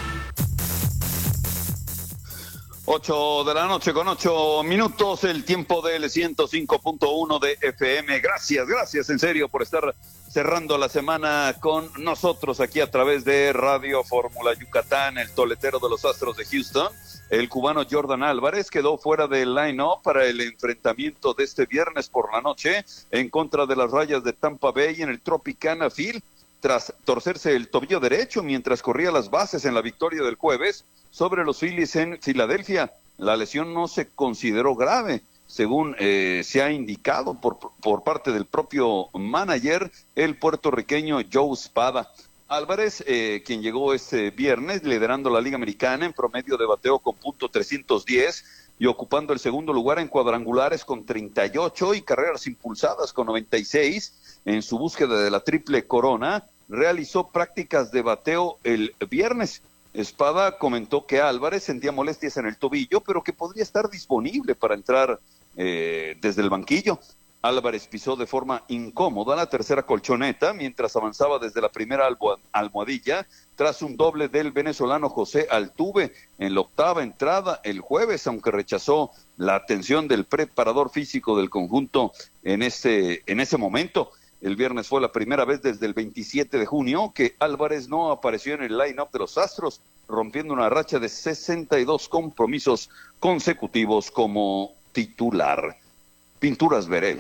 Ocho de la noche con ocho minutos, el tiempo del ciento cinco punto uno de F M. Gracias, gracias en serio por estar cerrando la semana con nosotros aquí a través de Radio Fórmula Yucatán. El toletero de los Astros de Houston, el cubano Jordan Álvarez, quedó fuera del line-up para el enfrentamiento de este viernes por la noche en contra de las Rayas de Tampa Bay en el Tropicana Field, tras torcerse el tobillo derecho mientras corría las bases en la victoria del jueves sobre los Phillies en Filadelfia. La lesión no se consideró grave, según eh, se ha indicado por, por parte del propio manager, el puertorriqueño Joe Espada. Álvarez, eh, quien llegó este viernes liderando la Liga Americana en promedio de bateo con punto trescientos diez y ocupando el segundo lugar en cuadrangulares con treinta y ocho y carreras impulsadas con noventa y seis, en su búsqueda de la triple corona, realizó prácticas de bateo el viernes. Espada comentó que Álvarez sentía molestias en el tobillo, pero que podría estar disponible para entrar eh, desde el banquillo. Álvarez pisó de forma incómoda la tercera colchoneta mientras avanzaba desde la primera albo- almohadilla tras un doble del venezolano José Altuve en la octava entrada el jueves, aunque rechazó la atención del preparador físico del conjunto en ese, en ese momento. El viernes fue la primera vez desde el veintisiete de junio que Álvarez no apareció en el line-up de los Astros, rompiendo una racha de sesenta y dos compromisos consecutivos como titular. Pinturas Verel.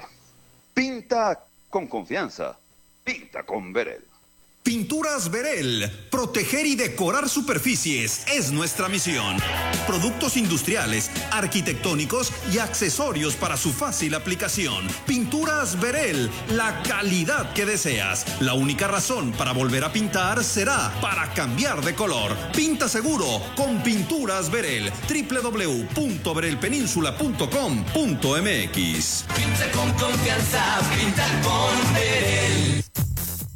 Pinta con confianza. Pinta con Verel. Pinturas Verel. Proteger y decorar superficies es nuestra misión. Productos industriales, arquitectónicos y accesorios para su fácil aplicación. Pinturas Verel. La calidad que deseas. La única razón para volver a pintar será para cambiar de color. Pinta seguro con Pinturas Verel. doble u doble u doble u punto verel península punto com punto m x. Pinta con confianza, pinta con Verel.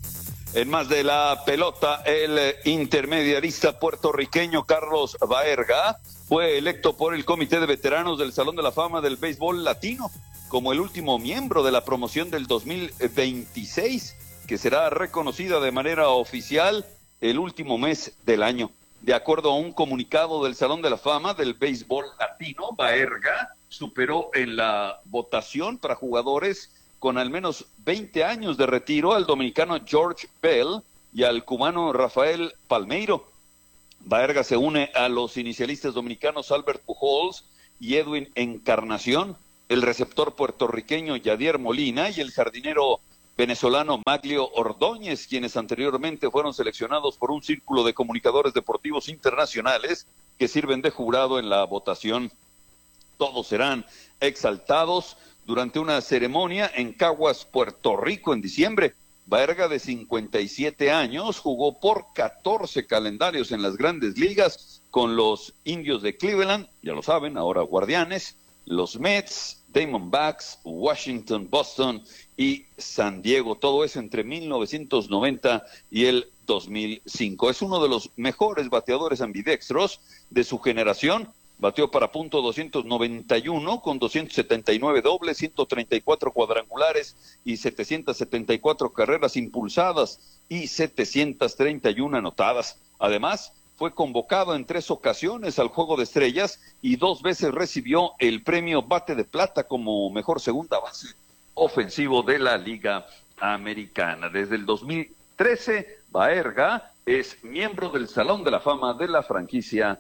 En más de la pelota, el intermediarista puertorriqueño Carlos Baerga fue electo por el Comité de Veteranos del Salón de la Fama del Béisbol Latino como el último miembro de la promoción del dos mil veintiséis, que será reconocida de manera oficial el último mes del año. De acuerdo a un comunicado del Salón de la Fama del Béisbol Latino, Baerga superó en la votación para jugadores con al menos veinte años de retiro al dominicano George Bell y al cubano Rafael Palmeiro. Baerga se une a los inicialistas dominicanos Albert Pujols y Edwin Encarnación, el receptor puertorriqueño Yadier Molina y el jardinero venezolano Maglio Ordóñez, quienes anteriormente fueron seleccionados por un círculo de comunicadores deportivos internacionales que sirven de jurado en la votación. Todos serán exaltados durante una ceremonia en Caguas, Puerto Rico, en diciembre. Baerga, de cincuenta y siete años, jugó por catorce calendarios en las Grandes Ligas con los Indios de Cleveland, ya lo saben, ahora Guardianes, los Mets, Diamondbacks, Washington, Boston y San Diego. Todo eso entre mil novecientos noventa y el dos mil cinco. Es uno de los mejores bateadores ambidextros de su generación. Bateó para punto doscientos noventa y uno con doscientos setenta y nueve dobles, ciento treinta y cuatro cuadrangulares y setecientas setenta y cuatro carreras impulsadas y setecientas treinta y uno anotadas. Además, fue convocado en tres ocasiones al Juego de Estrellas y dos veces recibió el premio Bate de Plata como mejor segunda base ofensivo de la Liga Americana. Desde el dos mil trece, Baerga es miembro del Salón de la Fama de la franquicia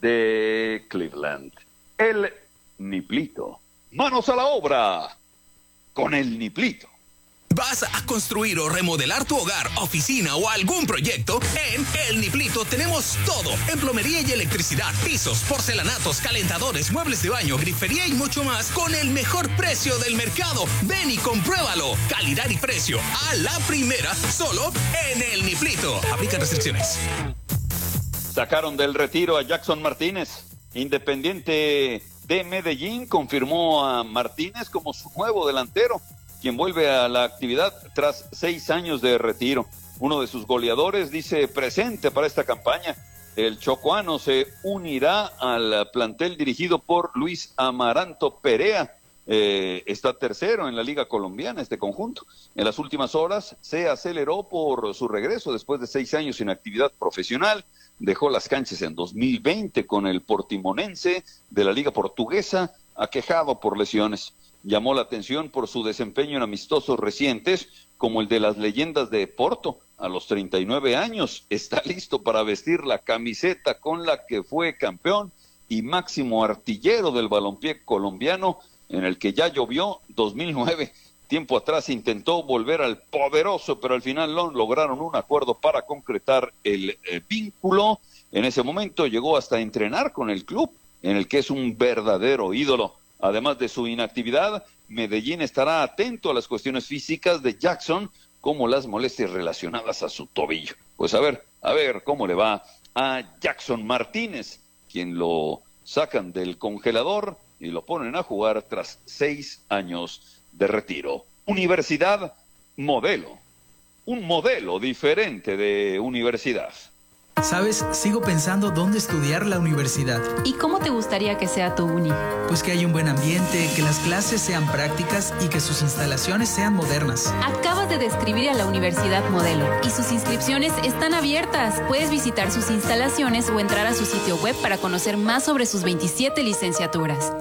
de Cleveland. El Niplito. Manos a la obra con el Niplito. ¿Vas a construir o remodelar tu hogar, oficina o algún proyecto? En El Niplito tenemos todo. En plomería y electricidad, pisos, porcelanatos, calentadores, muebles de baño, grifería y mucho más con el mejor precio del mercado. Ven y compruébalo. Calidad y precio a la primera, solo en El Niplito. Aplican restricciones. Sacaron del retiro a Jackson Martínez. Independiente de Medellín confirmó a Martínez como su nuevo delantero, quien vuelve a la actividad tras seis años de retiro. Uno de sus goleadores dice presente para esta campaña. El chocoano se unirá al plantel dirigido por Luis Amaranto Perea. Eh, está tercero en la Liga Colombiana este conjunto. En las últimas horas se aceleró por su regreso después de seis años sin actividad profesional. Dejó las canchas en dos mil veinte con el Portimonense de la Liga Portuguesa, aquejado por lesiones. Llamó la atención por su desempeño en amistosos recientes, como el de las leyendas de Porto. A los treinta y nueve años está listo para vestir la camiseta con la que fue campeón y máximo artillero del balompié colombiano, en el que ya llovió dos mil nueve. Tiempo atrás intentó volver al poderoso, pero al final no lograron un acuerdo para concretar el eh, vínculo. En ese momento llegó hasta entrenar con el club, en el que es un verdadero ídolo. Además de su inactividad, Medellín estará atento a las cuestiones físicas de Jackson, como las molestias relacionadas a su tobillo. Pues a ver, a ver cómo le va a Jackson Martínez, quien lo sacan del congelador y lo ponen a jugar tras seis años de retiro. Universidad modelo, un modelo diferente de universidad. ¿Sabes? Sigo pensando dónde estudiar la universidad. ¿Y cómo te gustaría que sea tu uni? Pues que haya un buen ambiente, que las clases sean prácticas y que sus instalaciones sean modernas. Acabas de describir a la Universidad Modelo y sus inscripciones están abiertas. Puedes visitar sus instalaciones o entrar a su sitio web para conocer más sobre sus veintisiete licenciaturas.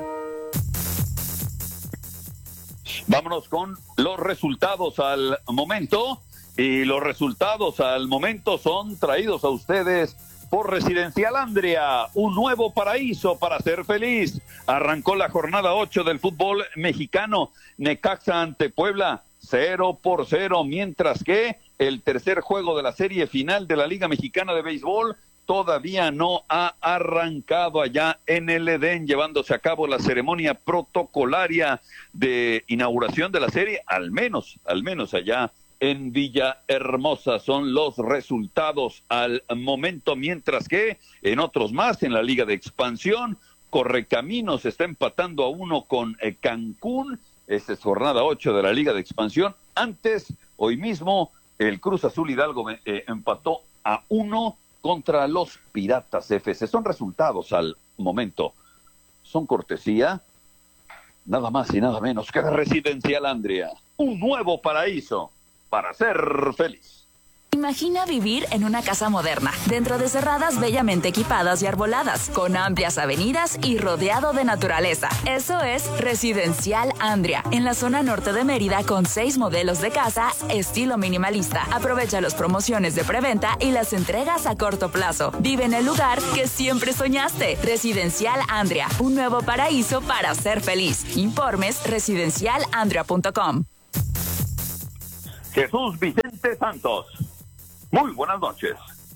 Vámonos con los resultados al momento. Y los resultados al momento son traídos a ustedes por Residencial Andria, un nuevo paraíso para ser feliz. Arrancó la jornada ocho del fútbol mexicano. Necaxa ante Puebla, cero por cero, mientras que el tercer juego de la serie final de la Liga Mexicana de Béisbol todavía no ha arrancado allá en el Edén, llevándose a cabo la ceremonia protocolaria de inauguración de la serie, al menos, al menos allá en Villahermosa. Son los resultados al momento, mientras que en otros más, en la Liga de Expansión, Correcaminos está empatando a uno con eh, Cancún. Esta es jornada ocho de la Liga de Expansión. Antes, hoy mismo, el Cruz Azul Hidalgo eh, empató a uno contra los Piratas F C. Son resultados al momento. Son cortesía, nada más y nada menos que de Residencial Andria. Un nuevo paraíso para ser feliz. Imagina vivir en una casa moderna, dentro de cerradas bellamente equipadas y arboladas, con amplias avenidas y rodeado de naturaleza. Eso es Residencial Andria, en la zona norte de Mérida, con seis modelos de casa estilo minimalista. Aprovecha las promociones de preventa y las entregas a corto plazo. Vive en el lugar que siempre soñaste. Residencial Andria, un nuevo paraíso para ser feliz. Informes residencial andria punto com. Jesús Vicente Santos. Muy buenas noches.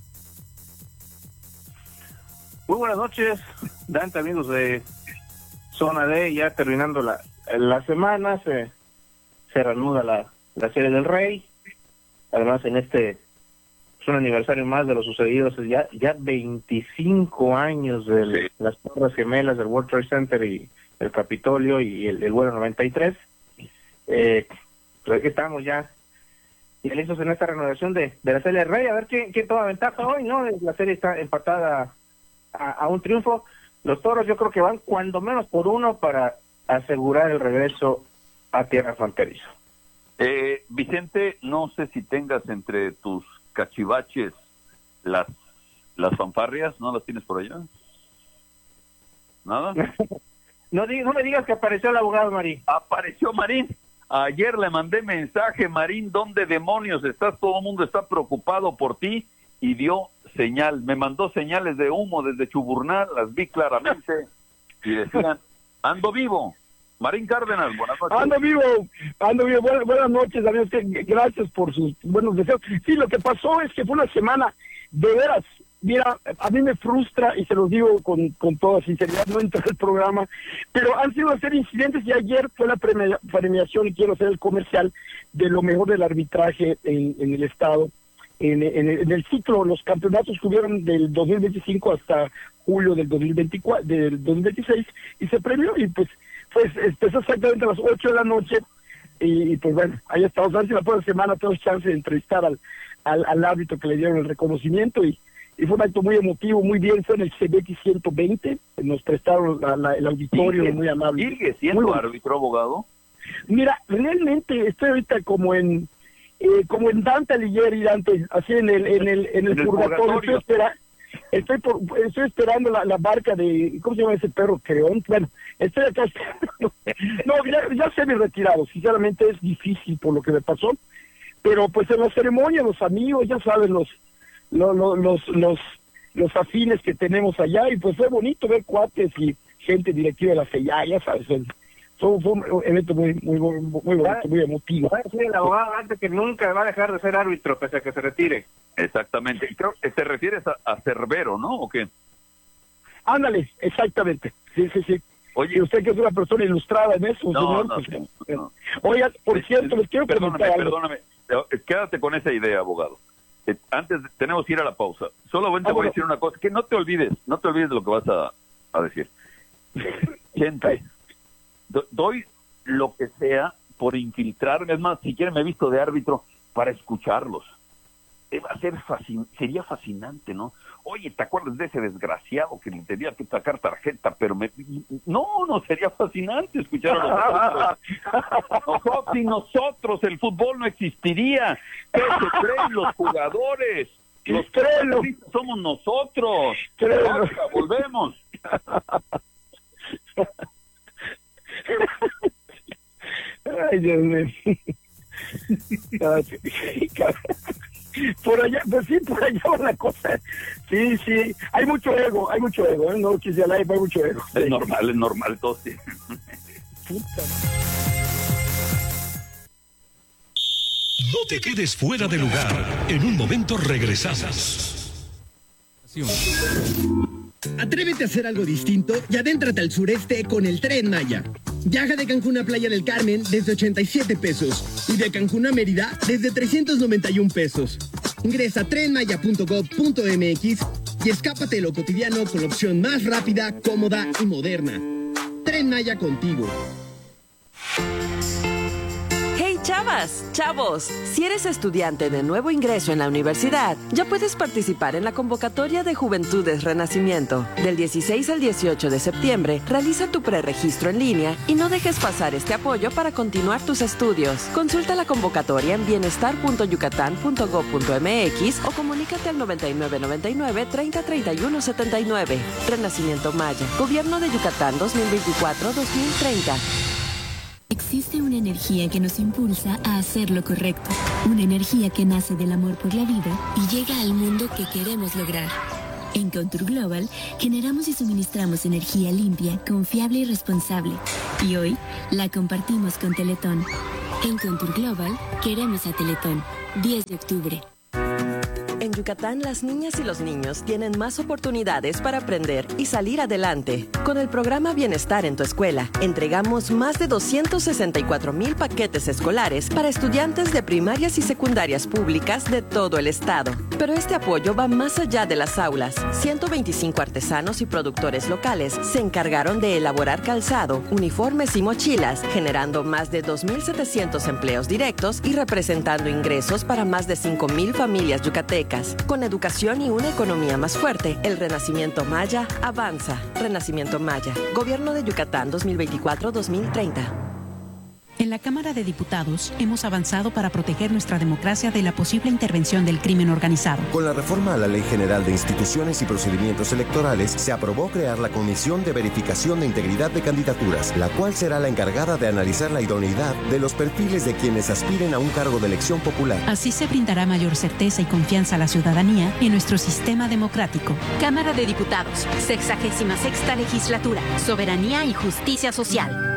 Muy buenas noches, Dante, amigos de Zona D. Ya terminando la, la semana, se, se reanuda la, la Serie del Rey. Además, en este es un aniversario más de lo sucedido, ya, ya veinticinco años de sí. las Torres Gemelas del World Trade Center y el Capitolio y el, el vuelo noventa y tres. Eh, pues aquí estamos ya y listos en esta renovación de, de la Serie del Rey, a ver quién, quién toma ventaja hoy, ¿no? La serie está empatada a, a un triunfo. Los Toros yo creo que van cuando menos por uno para asegurar el regreso a tierra fronteriza. Eh, Vicente, no sé si tengas entre tus cachivaches las las fanfarrias, ¿no las tienes por allá? ¿Nada? no, no me digas que apareció el abogado Marín. Apareció Marín. Ayer le mandé mensaje, Marín, ¿dónde demonios estás? Todo el mundo está preocupado por ti, y dio señal, me mandó señales de humo desde Chuburnal, las vi claramente, y decían, ando vivo. Marín Cárdenas, buenas noches. Ando vivo, ando vivo, buenas, buenas noches, amigos, gracias por sus buenos deseos. Sí, lo que pasó es que fue una semana, de veras, mira, a mí me frustra, y se los digo con, con toda sinceridad, no entré al programa, pero han sido hacer incidentes, y ayer fue la premia, premiación, y quiero hacer el comercial, de lo mejor del arbitraje en, en el estado, en, en, en el ciclo, los campeonatos que hubieron del dos mil veinticinco hasta julio del dos mil veinticuatro, del dos mil veintiséis, y se premió, y pues, pues empezó exactamente a las ocho de la noche, y, y pues bueno, ahí estamos, a ver si la próxima semana tenemos chance de entrevistar al, al, al árbitro que le dieron el reconocimiento, y Y fue un acto muy emotivo, muy bien, fue en el C B X ciento veinte, nos prestaron la, la, el auditorio, ¿Sigue, muy amable. ¿Sigue siendo muy árbitro, abogado? Mira, realmente estoy ahorita como en eh, como en Dante Alighieri, Dante, así en el en el, en el, en el purgatorio, purgatorio. Estoy, espera, estoy, por, estoy esperando la, la barca de, ¿cómo se llama ese perro? Creón. Bueno, estoy acá esperando. No, ya, ya se me he retirado, sinceramente es difícil por lo que me pasó, pero pues en la ceremonia, los amigos, ya saben, los Los, los los los afines que tenemos allá, y pues fue bonito ver cuates y gente directiva de la C I A, ya sabes, fue, fue un evento muy muy muy, muy bonito, muy emotivo. Va a decir el abogado antes que nunca va a dejar de ser árbitro pese a que se retire. Exactamente, creo que te refieres a, a Cerbero, ¿no? ¿O qué? Ándale, exactamente, sí, sí, sí. Oye, y usted que es una persona ilustrada en eso, no, señor, no, pues, no, no. Oiga, por es, cierto, les quiero perdóname, comentar algo. Perdóname, quédate con esa idea, abogado. Antes de, tenemos que ir a la pausa. Solamente ah, voy bueno. a decir una cosa, que no te olvides, no te olvides de lo que vas a, a decir. Gente, do, doy lo que sea por infiltrarme, es más, si quieren me he visto de árbitro para escucharlos. Va a ser fascin, sería fascinante, ¿no? Oye, ¿te acuerdas de ese desgraciado que le tenía que sacar tarjeta? Pero me... No, no, sería fascinante escuchar a nosotros. Nosotros y nosotros, el fútbol no existiría. ¿Qué se creen los jugadores? Los jugadores somos nosotros. Ahora, volvemos. Ay, Dios mío. Por allá, pues sí, por allá va la cosa. Sí, sí, hay mucho ego, hay mucho ego, ¿eh? No quise hablar, hay mucho ego. Es sí. normal, es normal, todo sí. Puta. No te quedes fuera de lugar. En un momento regresamos. Atrévete a hacer algo distinto y adéntrate al sureste con el Tren Maya. Viaja de Cancún a Playa del Carmen desde ochenta y siete pesos y de Cancún a Mérida desde trescientos noventa y un pesos. Ingresa a tren maya punto gob punto mx y escápate de lo cotidiano con la opción más rápida, cómoda y moderna. Tren Maya contigo. esperabas? Chavos, si eres estudiante de nuevo ingreso en la universidad, ya puedes participar en la convocatoria de Juventudes Renacimiento. Del dieciséis al dieciocho de septiembre, realiza tu preregistro en línea y no dejes pasar este apoyo para continuar tus estudios. Consulta la convocatoria en bienestar punto yucatán punto gob punto mx o comunícate al noventa y nueve noventa y nueve treinta treinta y uno setenta y nueve. Renacimiento Maya, Gobierno de Yucatán dos mil veinticuatro a dos mil treinta. Existe una energía que nos impulsa a hacer lo correcto. Una energía que nace del amor por la vida y llega al mundo que queremos lograr. En Contour Global generamos y suministramos energía limpia, confiable y responsable. Y hoy la compartimos con Teletón. En Contour Global queremos a Teletón. diez de octubre. En Yucatán, las niñas y los niños tienen más oportunidades para aprender y salir adelante. Con el programa Bienestar en tu Escuela, entregamos más de doscientos sesenta y cuatro mil paquetes escolares para estudiantes de primarias y secundarias públicas de todo el estado. Pero este apoyo va más allá de las aulas. ciento veinticinco artesanos y productores locales se encargaron de elaborar calzado, uniformes y mochilas, generando más de dos mil setecientos empleos directos y representando ingresos para más de cinco mil familias yucatecas. Con educación y una economía más fuerte, el Renacimiento Maya avanza. Renacimiento Maya, Gobierno de Yucatán dos mil veinticuatro a dos mil treinta. En la Cámara de Diputados hemos avanzado para proteger nuestra democracia de la posible intervención del crimen organizado. Con la reforma a la Ley General de Instituciones y Procedimientos Electorales, se aprobó crear la Comisión de Verificación de Integridad de Candidaturas, la cual será la encargada de analizar la idoneidad de los perfiles de quienes aspiren a un cargo de elección popular. Así se brindará mayor certeza y confianza a la ciudadanía en nuestro sistema democrático. Cámara de Diputados, sexagésima sexta legislatura, Soberanía y Justicia Social.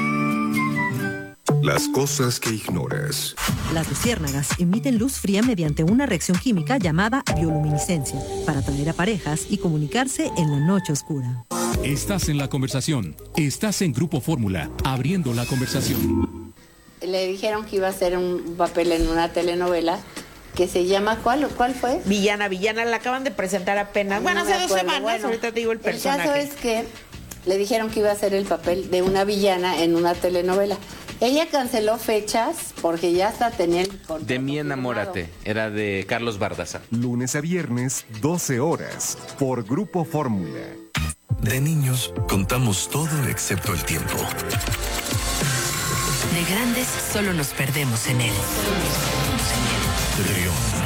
Las cosas que ignoras. Las luciérnagas emiten luz fría mediante una reacción química llamada bioluminiscencia para atraer a parejas y comunicarse en la noche oscura. Estás en la conversación. Estás en Grupo Fórmula, abriendo la conversación. Le dijeron que iba a hacer un papel en una telenovela que se llama, ¿cuál cuál fue? Villana, Villana, la acaban de presentar apenas. Bueno, No hace me dos acuerdo. semanas, Bueno, ahorita te digo el personaje. El caso es que le dijeron que iba a hacer el papel de una villana en una telenovela. Ella canceló fechas porque ya hasta tenía el contrato De mí enamórate, era de Carlos Bardaza. Lunes a viernes, doce horas, por Grupo Fórmula. De niños, contamos todo excepto el tiempo. De grandes, solo nos perdemos en él. Trión.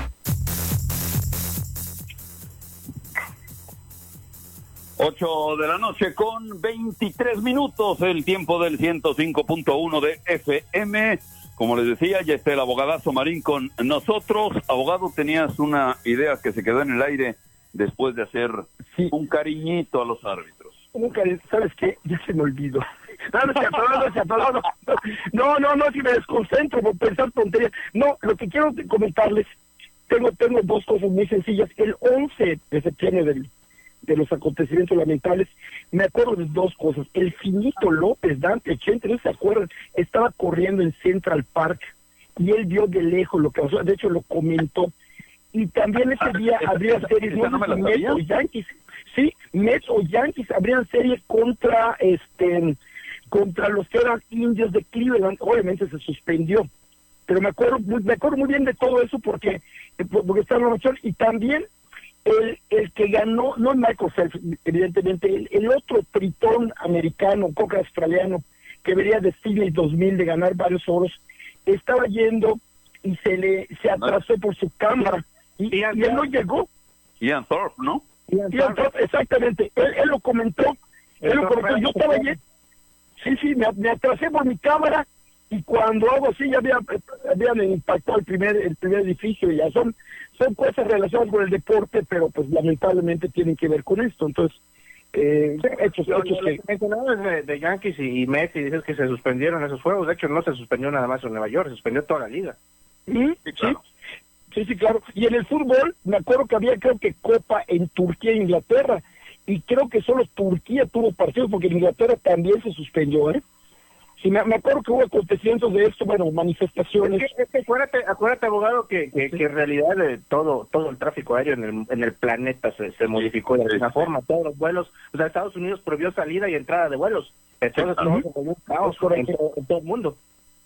Ocho de la noche con veintitrés minutos, el tiempo del ciento cinco punto uno de F M. Como les decía, ya está el abogadazo Marín con nosotros. Abogado, tenías una idea que se quedó en el aire después de hacer sí. un cariñito a los árbitros. Un cariñito, ¿sabes qué? Ya se me olvidó. No, no, no, no, no, no, no, si me desconcentro por pensar tonterías. No, lo que quiero comentarles, tengo, tengo dos cosas muy sencillas. El once de septiembre del de los acontecimientos lamentables, me acuerdo de dos cosas. El Finito López, Dante Chente, no se acuerdan, estaba corriendo en Central Park y él vio de lejos lo que pasó, de hecho lo comentó. Y también ese día habría series, no, no me Mets o Yankees, sí, Mets o Yankees habrían series contra este contra los que eran indios de Cleveland. Obviamente se suspendió, pero me acuerdo me acuerdo muy bien de todo eso porque porque está en la noche. Y también El, el que ganó, no Michael Phelps, evidentemente, el, el otro tritón americano, coca australiano, que venía de Sydney dos mil de ganar varios oros, estaba yendo y se le se atrasó por su cámara y, y él no llegó. Ian Thorpe, ¿no? Ian Thorpe, exactamente. Él, él lo comentó, él lo comentó. Yo estaba allí, sí, sí, me, me atrasé por mi cámara y cuando hago así ya había, habían impactado el primer el primer edificio. Ya son son cosas relacionadas con el deporte, pero pues lamentablemente tienen que ver con esto. Entonces, eh, hechos, Lo, hechos lo que... que mencionabas de, de Yankees y, y Mets, y dices que se suspendieron esos juegos. De hecho, no se suspendió nada más en Nueva York, se suspendió toda la liga. ¿Mm? Sí, claro. Sí, sí, claro. Y en el fútbol, me acuerdo que había, creo que Copa en Turquía e Inglaterra, y creo que solo Turquía tuvo partidos, porque en Inglaterra también se suspendió, ¿eh? Sí, me, me acuerdo que hubo acontecimientos de esto, bueno, manifestaciones. Es que, es que acuérdate, acuérdate, abogado, que, que, que en realidad eh, todo todo el tráfico aéreo en el, en el planeta se, se modificó de alguna forma. Todos los vuelos, o sea, Estados Unidos prohibió salida y entrada de vuelos. Entonces, todo se volvió un caos en, en todo el mundo.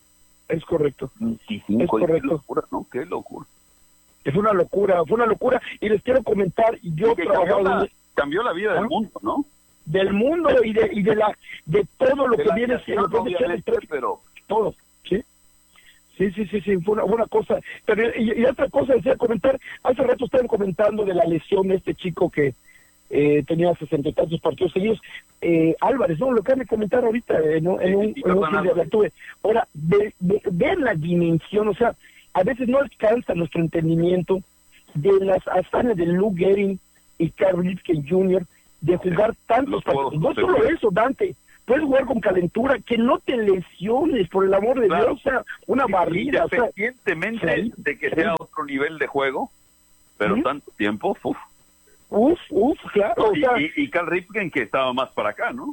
Es correcto. veinticinco, es correcto. Qué locura, ¿no? Qué locura. Es una locura, fue una locura. Y les quiero comentar, yo que trabajaba... Cambió la, donde... cambió la vida del mundo, ¿no? Del mundo y de y de la de todo lo de que viene siendo pero todo, ¿sí? Sí, sí, sí, sí, fue una, una cosa. Pero y, y otra cosa decía comentar, hace rato estaban comentando de la lesión de este chico que eh, tenía sesenta y tantos partidos seguidos, eh, Álvarez, no, lo que me comentar ahorita eh, ¿no? en un, en un video que tuve. Ahora, de, de, ver la dimensión, o sea, a veces no alcanza nuestro entendimiento de las hazañas de Lou Gehrig y Cal Ripken junior de jugar tantos partidos. No solo eso, Dante, puedes jugar con calentura, que no te lesiones, por el amor de claro. Dios, o sea, una sí, barrida. Independientemente o sea, sí, de que sea sí. otro nivel de juego, pero ¿sí? tanto tiempo, uf. Uf, uf, claro. Y, o sea, y, y Cal Ripken que estaba más para acá, ¿no?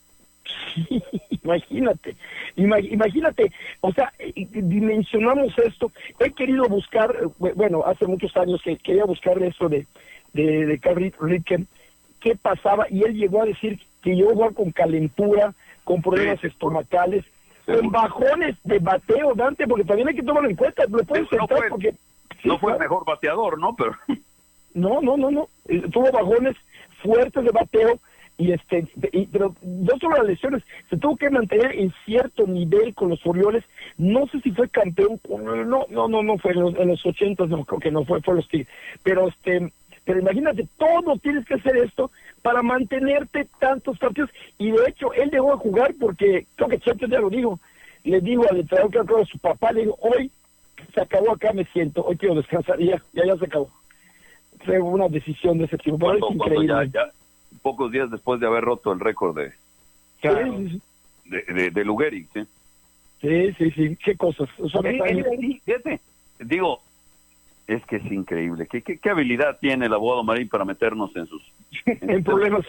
Sí, imagínate, imagínate, o sea, dimensionamos esto. He querido buscar, bueno, hace muchos años que quería buscar eso de, de, de Cal Ripken, qué pasaba, y él llegó a decir que llegó a jugar con calentura, con problemas sí. estomacales, sí. con bajones de bateo, Dante, porque también hay que tomarlo en cuenta, lo pueden sí, no sentar fue, porque... No sí, fue claro. el mejor bateador, ¿no? Pero... No, no, no, no, eh, tuvo bajones fuertes de bateo, y este, y, pero no solo las lesiones, se tuvo que mantener en cierto nivel con los Orioles. No sé si fue campeón, no, no, no, no fue en los, en los ochentas, no creo que no fue, fue los Tigres, pero este... Pero imagínate, todo tienes que hacer esto para mantenerte tantos partidos. Y de hecho, él dejó de jugar porque, creo que Cheto ya lo dijo, le digo al entrenador que creo a su papá, le digo, hoy se acabó, acá me siento, hoy quiero descansar, y ya, ya, ya se acabó. Fue una decisión de ese tipo, pero es increíble. Ya, ya, pocos días después de haber roto el récord de, claro. sí, sí. de, de, de Lou Gehrig, ¿sí? Sí, sí, sí, qué cosas. O sea, sí, sí, fíjate, digo, es que es increíble. ¿Qué, qué, qué habilidad tiene el abogado Marín para meternos en sus... En, en problemas.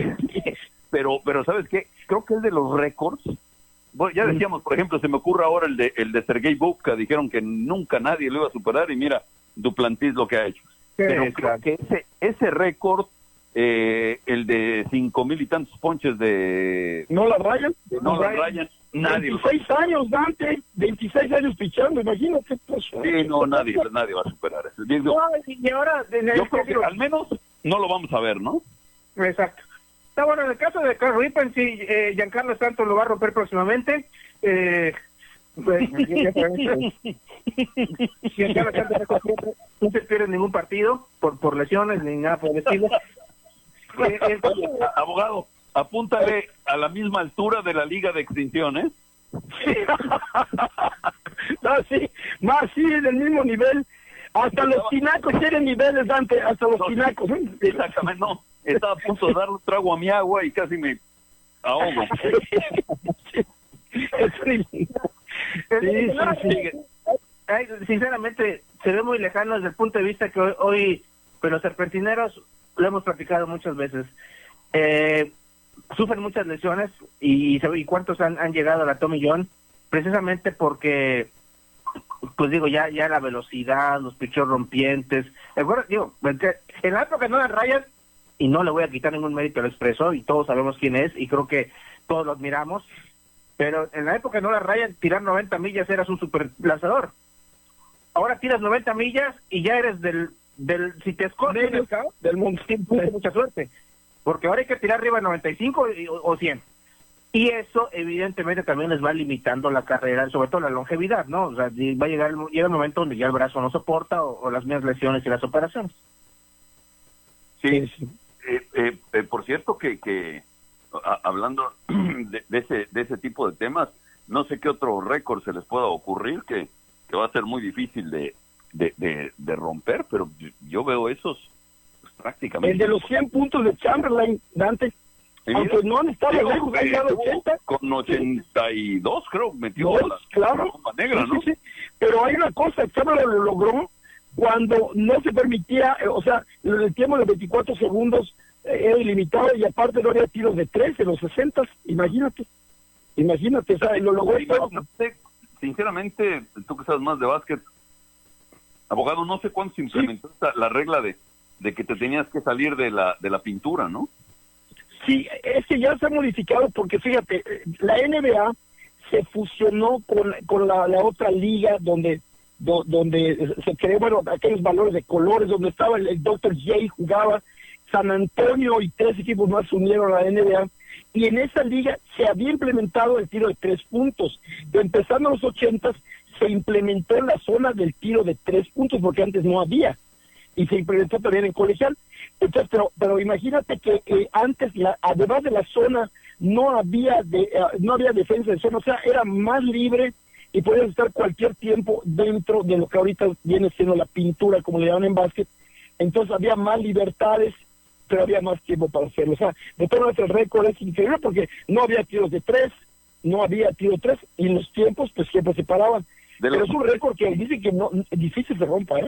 pero, pero ¿sabes qué? Creo que es de los récords. Bueno, ya decíamos, por ejemplo, se me ocurre ahora el de el de Sergei Bubka. Dijeron que nunca nadie lo iba a superar y mira, Duplantis lo que ha hecho. Sí, pero creo claro. que ese, ese récord, eh, el de cinco mil y tantos ponches de... ¿No la rayan? De no la rayan. Nadie veintiséis años, Dante, veintiséis años pichando, imagínate. Pues, sí, no, nadie, nadie va a superar eso. Digo, no, y ahora, en el yo creo que al menos no lo vamos a ver, ¿no? Exacto. Está bueno, en el caso de Cal Ripken, sí, eh, Giancarlo Stanton lo va a romper próximamente. Eh, pues, Giancarlo Stanton no se pierde ningún partido por, por lesiones ni nada por el estilo. eh, el... Abogado, apúntale a la misma altura de la Liga de Extinción, ¿eh? Sí. No, sí, más sí, del mismo nivel. Hasta los tinacos tienen niveles, Dante, hasta los no, tinacos. Exactamente, no. Estaba a punto de darle un trago a mi agua y casi me ahogo. Sí, sí, sí, sí. Ay, sinceramente, se ve muy lejano desde el punto de vista que hoy, hoy pues los serpentineros, lo hemos platicado muchas veces, eh, sufren muchas lesiones y, y cuántos han, han llegado a la Tommy John, precisamente porque, pues digo, ya ya la velocidad, los pichos rompientes, bueno, digo, en la época no la rayan, y no le voy a quitar ningún mérito al Expreso, y todos sabemos quién es, y creo que todos lo admiramos, pero en la época no la rayan, tirar noventa millas eras un super lanzador. Ahora tiras noventa millas y ya eres del, del si te escondes del mundo, mucha suerte, porque ahora hay que tirar arriba de noventa y cinco o, o cien. Y eso evidentemente también les va limitando la carrera, sobre todo la longevidad, ¿no? O sea, va a llegar el, llega el momento donde ya el brazo no soporta o, o las mismas lesiones y las operaciones. Sí, sí. Eh, eh, eh, por cierto que, que a, hablando de, de ese de ese tipo de temas, no sé qué otro récord se les pueda ocurrir que, que va a ser muy difícil de, de, de, de romper, pero yo veo esos pues, prácticamente... El de los cien puntos de Chamberlain, Dante. Sí, aunque no han estado digo, lejos, eh, han ochenta. Con ochenta y dos creo metió No, la, claro. la bomba negra, ¿no? Sí, sí, sí. Pero hay una cosa, Chamberlain lo logró cuando no se permitía, eh, o sea, el tiempo de veinticuatro segundos eh, era ilimitado y aparte no había tiros de tres en los sesenta, imagínate, imagínate, o sea, lo logró todo. Sinceramente, tú que sabes más de básquet, abogado, no sé cuándo se implementó sí. la regla de, de que te tenías que salir de la de la pintura, ¿no? Sí, es que ya se ha modificado porque fíjate, la N B A se fusionó con, con la, la otra liga donde do, donde se creó, bueno, aquellos valores de colores, donde estaba el, el doctor J, jugaba San Antonio y tres equipos más se unieron a la N B A, y en esa liga se había implementado el tiro de tres puntos. Empezando en los ochentas, se implementó en la zona del tiro de tres puntos, porque antes no había, y se implementó también en colegial. Entonces, pero, pero imagínate que eh, antes, la, además de la zona, no había de, uh, no había defensa de zona, o sea, era más libre y podías estar cualquier tiempo dentro de lo que ahorita viene siendo la pintura, como le llaman en básquet. Entonces había más libertades, pero había más tiempo para hacerlo. O sea, de todas maneras el récord es increíble porque no había tiros de tres, no había tiro de tres, y los tiempos pues siempre se paraban. Pero es un récord que dice que no, es difícil se rompa, ¿eh?